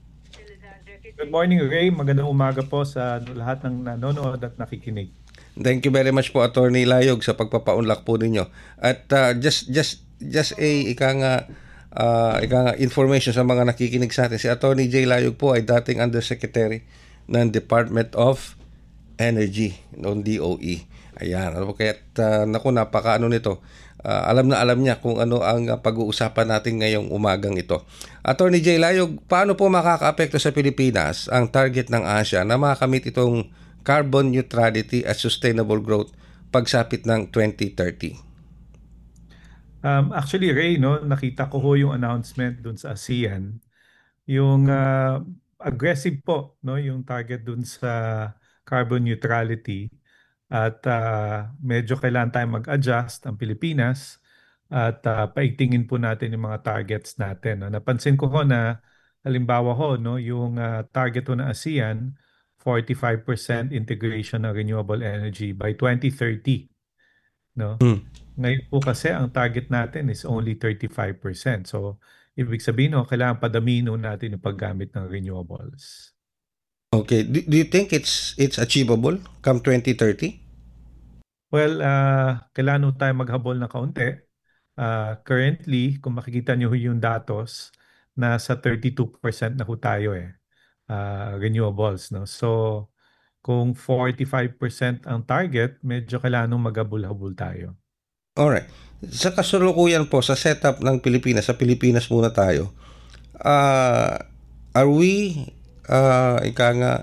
Good morning, Ray. Magandang umaga po sa lahat ng nanonood at nakikinig. Thank you very much po, Attorney Layug, sa pagpapaunlak po ninyo. At uh, just just just a ikanga uh, ikanga information sa mga nakikinig sa atin. Si Attorney Jay Layug po ay dating Undersecretary ng Department of Energy, noong D O E. Ayan, ano po, kaya uh, naku, napaka ano nito. Uh, alam na alam niya kung ano ang uh, pag-uusapan natin ngayong umagang ito. Attorney Jay Layug, paano po makakaapekto sa Pilipinas ang target ng ASEAN na makamit itong carbon neutrality at sustainable growth pagsapit ng twenty thirty? Um, actually, Ray, no, nakita ko ho yung announcement dun sa ASEAN. Yung uh, aggressive po, no, yung target dun sa carbon neutrality. At uh, medyo kailangan tayong mag-adjust ang Pilipinas at uh, paigtingin po natin yung mga targets natin. No? Napansin ko ho na halimbawa ho, no, yung uh, target ho ng ASEAN, forty-five percent integration ng renewable energy by twenty thirty. No? Hmm. Ngayon po kasi ang target natin is only thirty-five percent. So ibig sabihin no, kailangan padamihin natin yung paggamit ng renewables. Okay, do, do you think it's it's achievable come twenty thirty? Well, uh, kailangan tayo maghabol na kaunti. Uh, currently, kung makikita nyo yung datos, nasa thirty-two percent na ho tayo eh, uh, renewables. No? So, kung forty-five percent ang target, medyo kailangan maghabol-habol tayo. Alright. Sa kasalukuyan po, sa setup ng Pilipinas, sa Pilipinas muna tayo, uh, are we, uh, ika nga,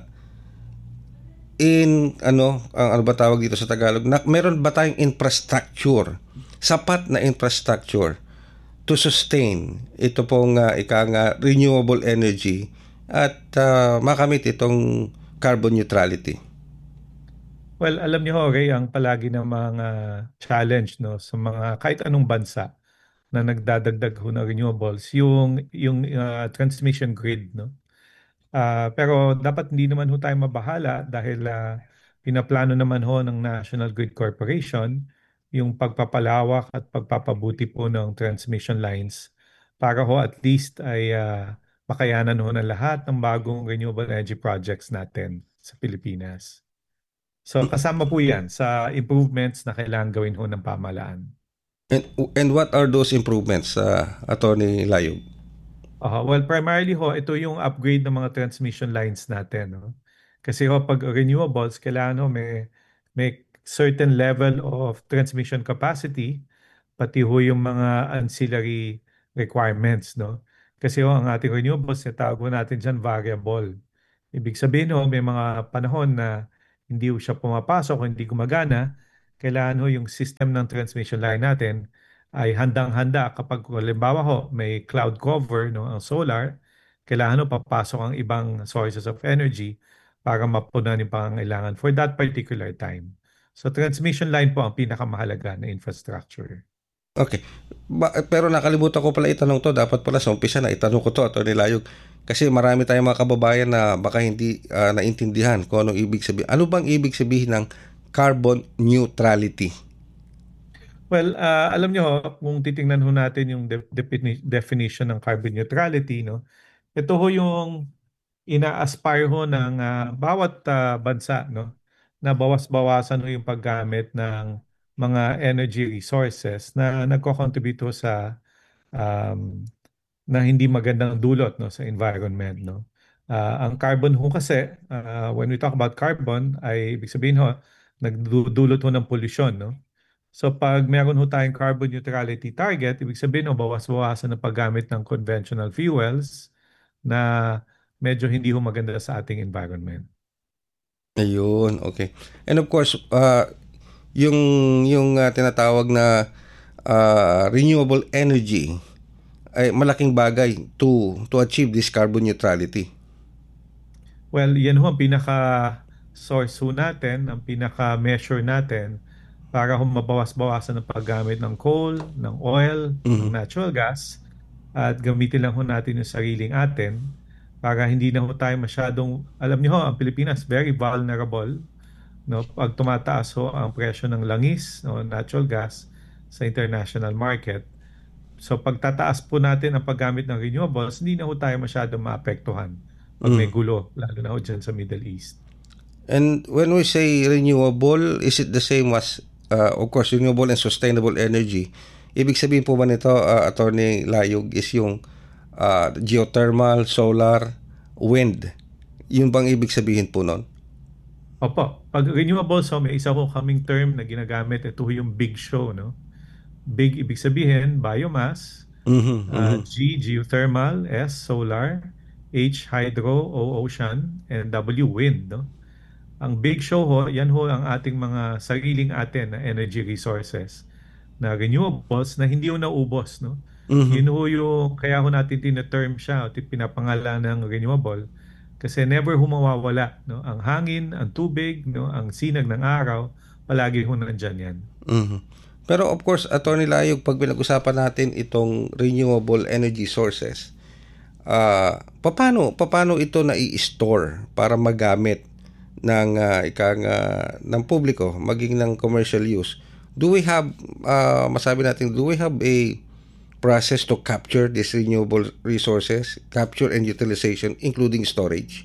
in ano ang ano ba tawag dito sa Tagalog, na, meron ba tayong infrastructure, sapat na infrastructure to sustain ito pong uh, ika nga renewable energy at uh, makamit itong carbon neutrality? Well, alam niyo ho, Ray, ang palagi ng mga challenge no sa mga kahit anong bansa na nagdadagdag ho ng renewables, yung yung uh, transmission grid, no. Ah, pero dapat hindi naman ho tayo mabahala dahil ah, pinaplano naman ho ng National Grid Corporation yung pagpapalawak at pagpapabuti po ng transmission lines para ho at least ay ah, makayanan ho ng lahat ng bagong renewable energy projects natin sa Pilipinas. So kasama po yan sa improvements na kailangan gawin ho ng pamahalaan. And, and what are those improvements, uh, Attorney Layog? Uh, well, primarily ho, ito yung upgrade ng mga transmission lines natin. No? Kasi ho, pag renewables, kailangan ho may, may certain level of transmission capacity, pati ho yung mga ancillary requirements. No? Kasi ho, ang ating renewables, tawag ho natin dyan variable. Ibig sabihin ho, may mga panahon na hindi ho siya pumapasok o hindi gumagana, kailangan ho yung system ng transmission line natin ay handang-handa kapag halimbawa ho may cloud cover no ang solar, kailangan ho papasok ang ibang sources of energy para mapunan yung pangangailangan for that particular time. So transmission line po ang pinakamahalaga na infrastructure. Okay. Ba- pero nakalimutan ko pala itanong to. Dapat pala sa umpisa na itanong ko to, Atty. Layog. Kasi marami tayong mga kababayan na baka hindi uh, naintindihan kung anong ibig sabihin. Ano bang ibig sabihin ng carbon neutrality? Well, uh, alam nyo, kung titingnan ho natin yung de- defini- definition ng carbon neutrality, no, ito ho yung ina-aspire ho ng uh, bawat uh, bansa, no, na bawas-bawasan ho yung paggamit ng mga energy resources na nagko-contribute ho sa um, na hindi magandang dulot no sa environment, no. Uh, ang carbon ho kasi uh, when we talk about carbon ay ibig sabihin ho nagdudulot ho ng pollution, no. So pag meron ho tayong carbon neutrality target, ibig sabihin ho bawas-bawasan ng paggamit ng conventional fuels na medyo hindi ho maganda sa ating environment. Ayun, okay. And of course, uh, yung yung uh, tinatawag na uh, renewable energy ay malaking bagay to to achieve this carbon neutrality. Well, yan ho ang pinaka source ho natin, ang pinaka measure natin para ho mabawas-bawasan ng paggamit ng coal, ng oil, Mhm. ng natural gas at gamitin lang ho natin yung sariling atin para hindi na ho tayo masyadong, alam niyo ho, ang Pilipinas very vulnerable, no, pag tumataas ho ang presyo ng langis, no, natural gas sa international market. So pagtataas po natin ang paggamit ng renewables, hindi na ho tayo masyadong maapektuhan pag may Mm. gulo, lalo na ho dyan sa Middle East. And when we say renewable, is it the same as uh, of course renewable and sustainable energy? Ibig sabihin po ba nito, uh, Attorney Layog, is yung uh, geothermal, solar, wind? Yun bang ibig sabihin po nun? Opo, pag renewables, so may isa ko kaming term na ginagamit, ito ho yung big show, no? Big ibig sabihin, biomass, Mhm, uh, mhm. G, geothermal, S, solar, H, hydro, O, ocean, and W, wind, no? Ang big show ho, yan ho ang ating mga sariling atin na energy resources na renewables na hindi ho naubos, no? Mhm. Yun ho yung, kaya ho natin tina-term siya, o pinapangalan ng renewable, kasi never ho mawawala, no? Ang hangin, ang tubig, no? Ang sinag ng araw, palagi ho nandyan yan. Mhm. Pero of course, Attorney Layog, pag pinag-usapan natin itong renewable energy sources, ah paano paano ito na i-store para magamit ng uh, ikang uh, ng publiko, maging ng commercial use? Do we have uh, masabi natin, do we have a process to capture these renewable resources, capture and utilization, including storage?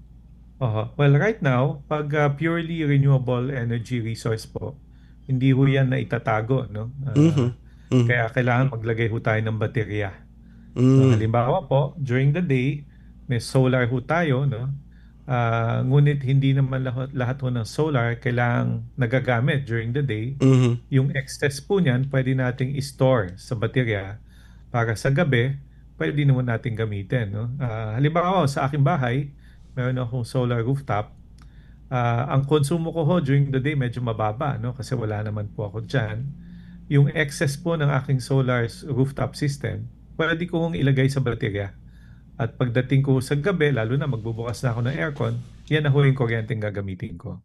Oho. Well, right now, pag uh, purely renewable energy resource po, hindi ho yan na itatago, no? Ah, Mhm. Mhm. Kaya kailangan maglagay ho tayo ng baterya. So, Mm. halimbawa po, during the day, may solar ho tayo, no? Ah, ngunit hindi naman lahat, lahat ho ng solar kailangang nagagamit during the day. Mhm. Yung excess po niyan, pwede nating i-store sa baterya para sa gabi, pwede naman natin gamitin, no? Ah, halimbawa, sa aking bahay, meron akong solar rooftop. Ah, ang konsumo ko ho during the day medyo mababa, no? Kasi wala naman po ako dyan. Yung excess po ng aking solar s- rooftop system, pwede ko hong ilagay sa baterya. At pagdating ko sa gabi, lalo na magbubukas na ako ng aircon, yan na ho yung kuryenteng gagamitin ko.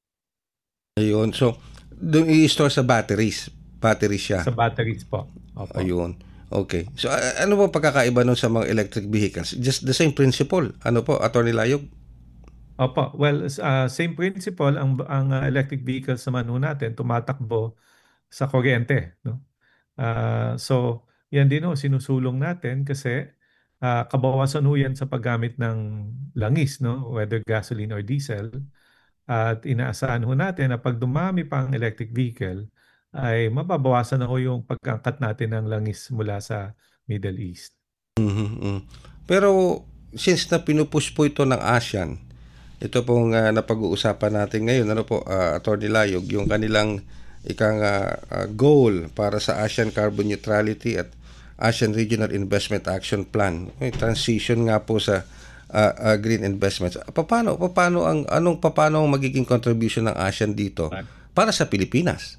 Ayun. So, doon i-store sa batteries. Batteries siya. Sa batteries po. Opo. Ayun. Okay. So a- ano ba pagkakaiba nun sa mga electric vehicles? Just the same principle. Ano po, Attorney Layog? Opo, well, s- ah, same principle ang ang ah, electric vehicles naman ho natin tumatakbo sa kuryente, no? Ah, so, yan din ho sinusulong natin kasi ah, kabawasan ho yan sa paggamit ng langis, no? Whether gasoline or diesel. At inaasahan ho natin na pag dumami pa ang electric vehicle, ay mababawasan na ho yung pag-angkat natin ng langis mula sa Middle East. Mhm, mm. Pero since na pinupush po ito ng ASEAN, ito pong ah, napag-uusapan natin ngayon, ano po, ah, Attorney Layog, yung kanilang ikang ah, ah, goal para sa ASEAN Carbon Neutrality at ASEAN Regional Investment Action Plan. May transition nga po sa ah, ah, green investments. Paano paano ang anong paano ang magiging contribution ng ASEAN dito para sa Pilipinas?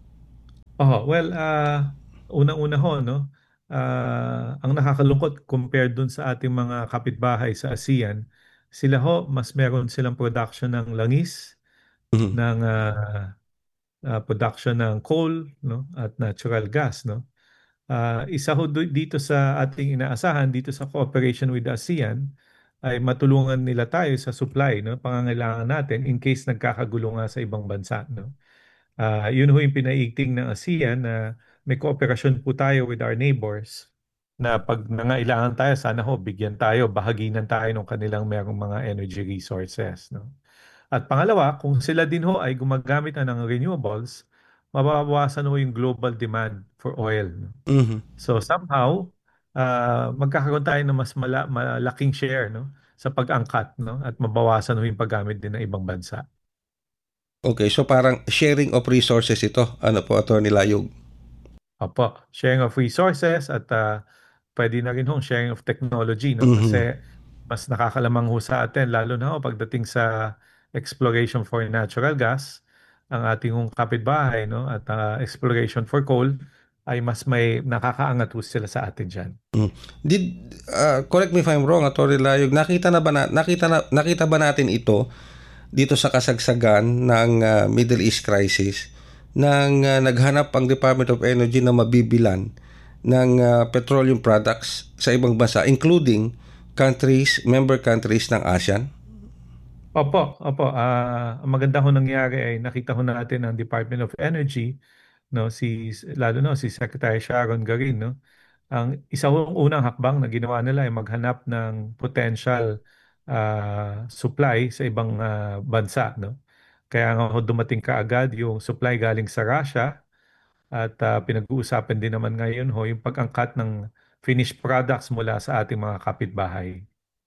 Oh, well, ah unang-una ho, no? Ah, ang nakakalungkot compared dun sa ating mga kapitbahay sa ASEAN, sila ho, mas meron silang production ng langis, Mhm. ng ah, ah, production ng coal, no? At natural gas, no? Ah, isa ho du- dito sa ating inaasahan dito sa cooperation with ASEAN ay matulungan nila tayo sa supply, no? Pangangailangan natin in case nagkakagulo nga sa ibang bansa, no? Ah, yun ho yung pinaiigting ng ASEAN na may kooperasyon po tayo with our neighbors na pag nangailangan tayo, sana ho bigyan tayo, bahaginan tayo ng kanilang merong mga energy resources, no? At pangalawa, kung sila din ho ay gumagamit na ng renewables, mababawasan ho yung global demand for oil, no? Mhm. So somehow, ah, magkakaroon tayo ng mas mala- malaking share, no, sa pag-angkat, no, at mabawasan ho yung paggamit din ng ibang bansa. Okay, so parang sharing of resources ito. Ano po, Attorney Layog? Opo, sharing of resources at ah, pwede na rin hong sharing of technology, no? Mhm. Kasi mas nakakalamang ho sa atin, lalo na ho pagdating sa exploration for natural gas, ang ating hong kapitbahay, no? At ah, exploration for coal, ay mas may nakakaangat ho sila sa atin dyan. Mm. Did ah, correct me if I'm wrong, Attorney Layog, nakita na ba na, nakita na, nakita ba natin ito dito sa kasagsagan ng ah, Middle East crisis nang ah, naghanap ang Department of Energy na mabibilan ng ah, petroleum products sa ibang bansa including countries, member countries ng ASEAN? Opo, opo. Ah, ang maganda ho nangyari ay nakita ho natin ang Department of Energy, no, si lalo no si Secretary Sharon Garin, no. Ang isa hong unang hakbang na ginawa nila ay maghanap ng potential ah, supply sa ibang ah, bansa, no. Kaya nga ho dumating kaagad yung supply galing sa Russia at ah, pinag-uusapan din naman ngayon ho yung pag-angkat ng finished products mula sa ating mga kapitbahay.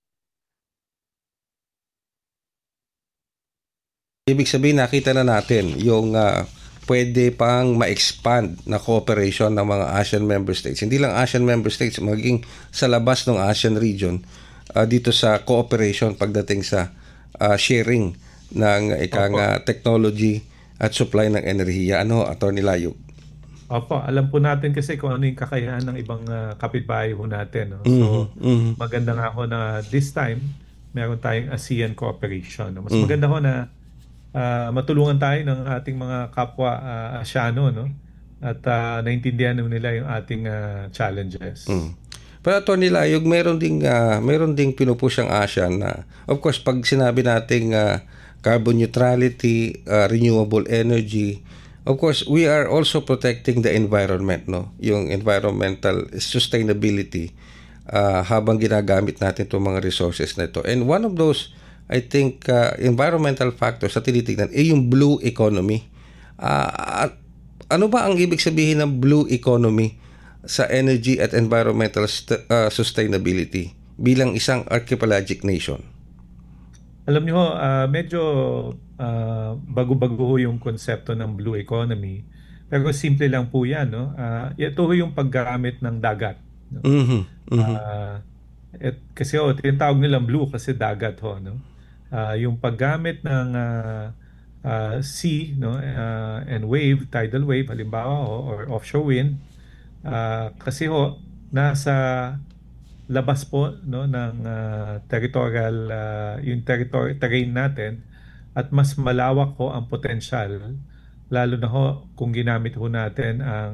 Ibig sabihin, nakita na natin yung ah, pwede pang ma-expand na cooperation ng mga ASEAN member states. Hindi lang ASEAN member states, maging sa labas ng ASEAN region ah, dito sa cooperation pagdating sa ah, sharing ng ikang Opo. ah, technology at supply ng enerhiya. Ano, Attorney Layog? Opo, alam po natin kasi kung ano yung kakayahan ng ibang ah, kapitbahay ho natin, no? Mhm, So, mhm, maganda nga ho na this time, meron tayong ASEAN cooperation, no? Mas mhm. maganda ho na ah, matulungan tayo ng ating mga kapwa ah, Asyano, no? At ah, naintindihan ho nila yung ating ah, challenges. Mm. Pero Attorney Layog, meron ding ah, meron ding pinupush ang ASEAN na of course pag sinabi nating ah, carbon neutrality, ah, renewable energy, of course we are also protecting the environment, no? Yung environmental sustainability ah, habang ginagamit natin itong mga resources na ito. And one of those I think ah, environmental factors na tinitingnan ay yung blue economy. Ah, at ano ba ang ibig sabihin ng blue economy sa energy at environmental st- uh, sustainability bilang isang archipelagic nation? Alam niyo ho, ah, medyo ah, bago-bago ho yung konsepto ng blue economy. Pero simple lang po yan, no? Ah, ito ho yung paggamit ng dagat, no? Mhm. Mhm. Ah, et, kasi ho, tinatawag nilang blue kasi dagat ho, no? Ah, yung paggamit ng ah, ah, sea, no? Ah, and wave, tidal wave, halimbawa ho, or offshore wind, ah, kasi ho, nasa labas po, no, ng ah, territorial ah, yung territory terrain natin at mas malawak ho ang potensyal lalo na ho kung ginamit ho natin ang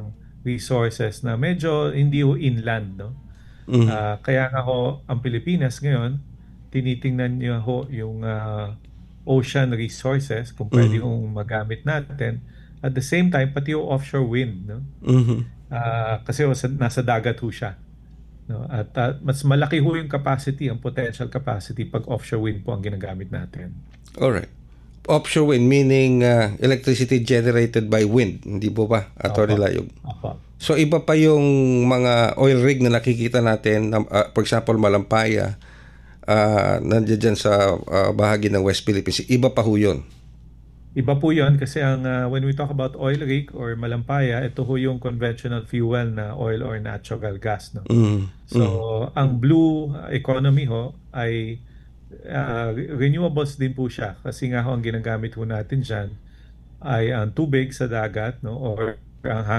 resources na medyo hindi ho inland, no? Mhm. Ah, kaya nga ho ang Pilipinas ngayon tinitingnan niyo ho yung ah, ocean resources kung pwede Mhm. hong magamit natin. At the same time, pati yung offshore wind, no? Mhm. Ah, kasi ho, sa, nasa dagat ho siya. No? At ah, mas malaki ho yung capacity, ang potential capacity pag offshore wind po ang ginagamit natin. Alright. Offshore wind meaning uh, electricity generated by wind, hindi po ba, Atty. Opo. Layog? Opo. So iba pa yung mga oil rig na nakikita natin, na, uh, for example, Malampaya, uh, nandiyan dyan sa uh, bahagi ng West Philippines. Iba pa ho yun. Iba po yun kasi ang ah, when we talk about oil rig or Malampaya, ito ho yung conventional fuel na oil or natural gas. No? Mm. So, ang blue economy ho ay ah, renewables din po siya kasi nga ho ang ginagamit ho natin dyan ay ang tubig sa dagat, no, or ang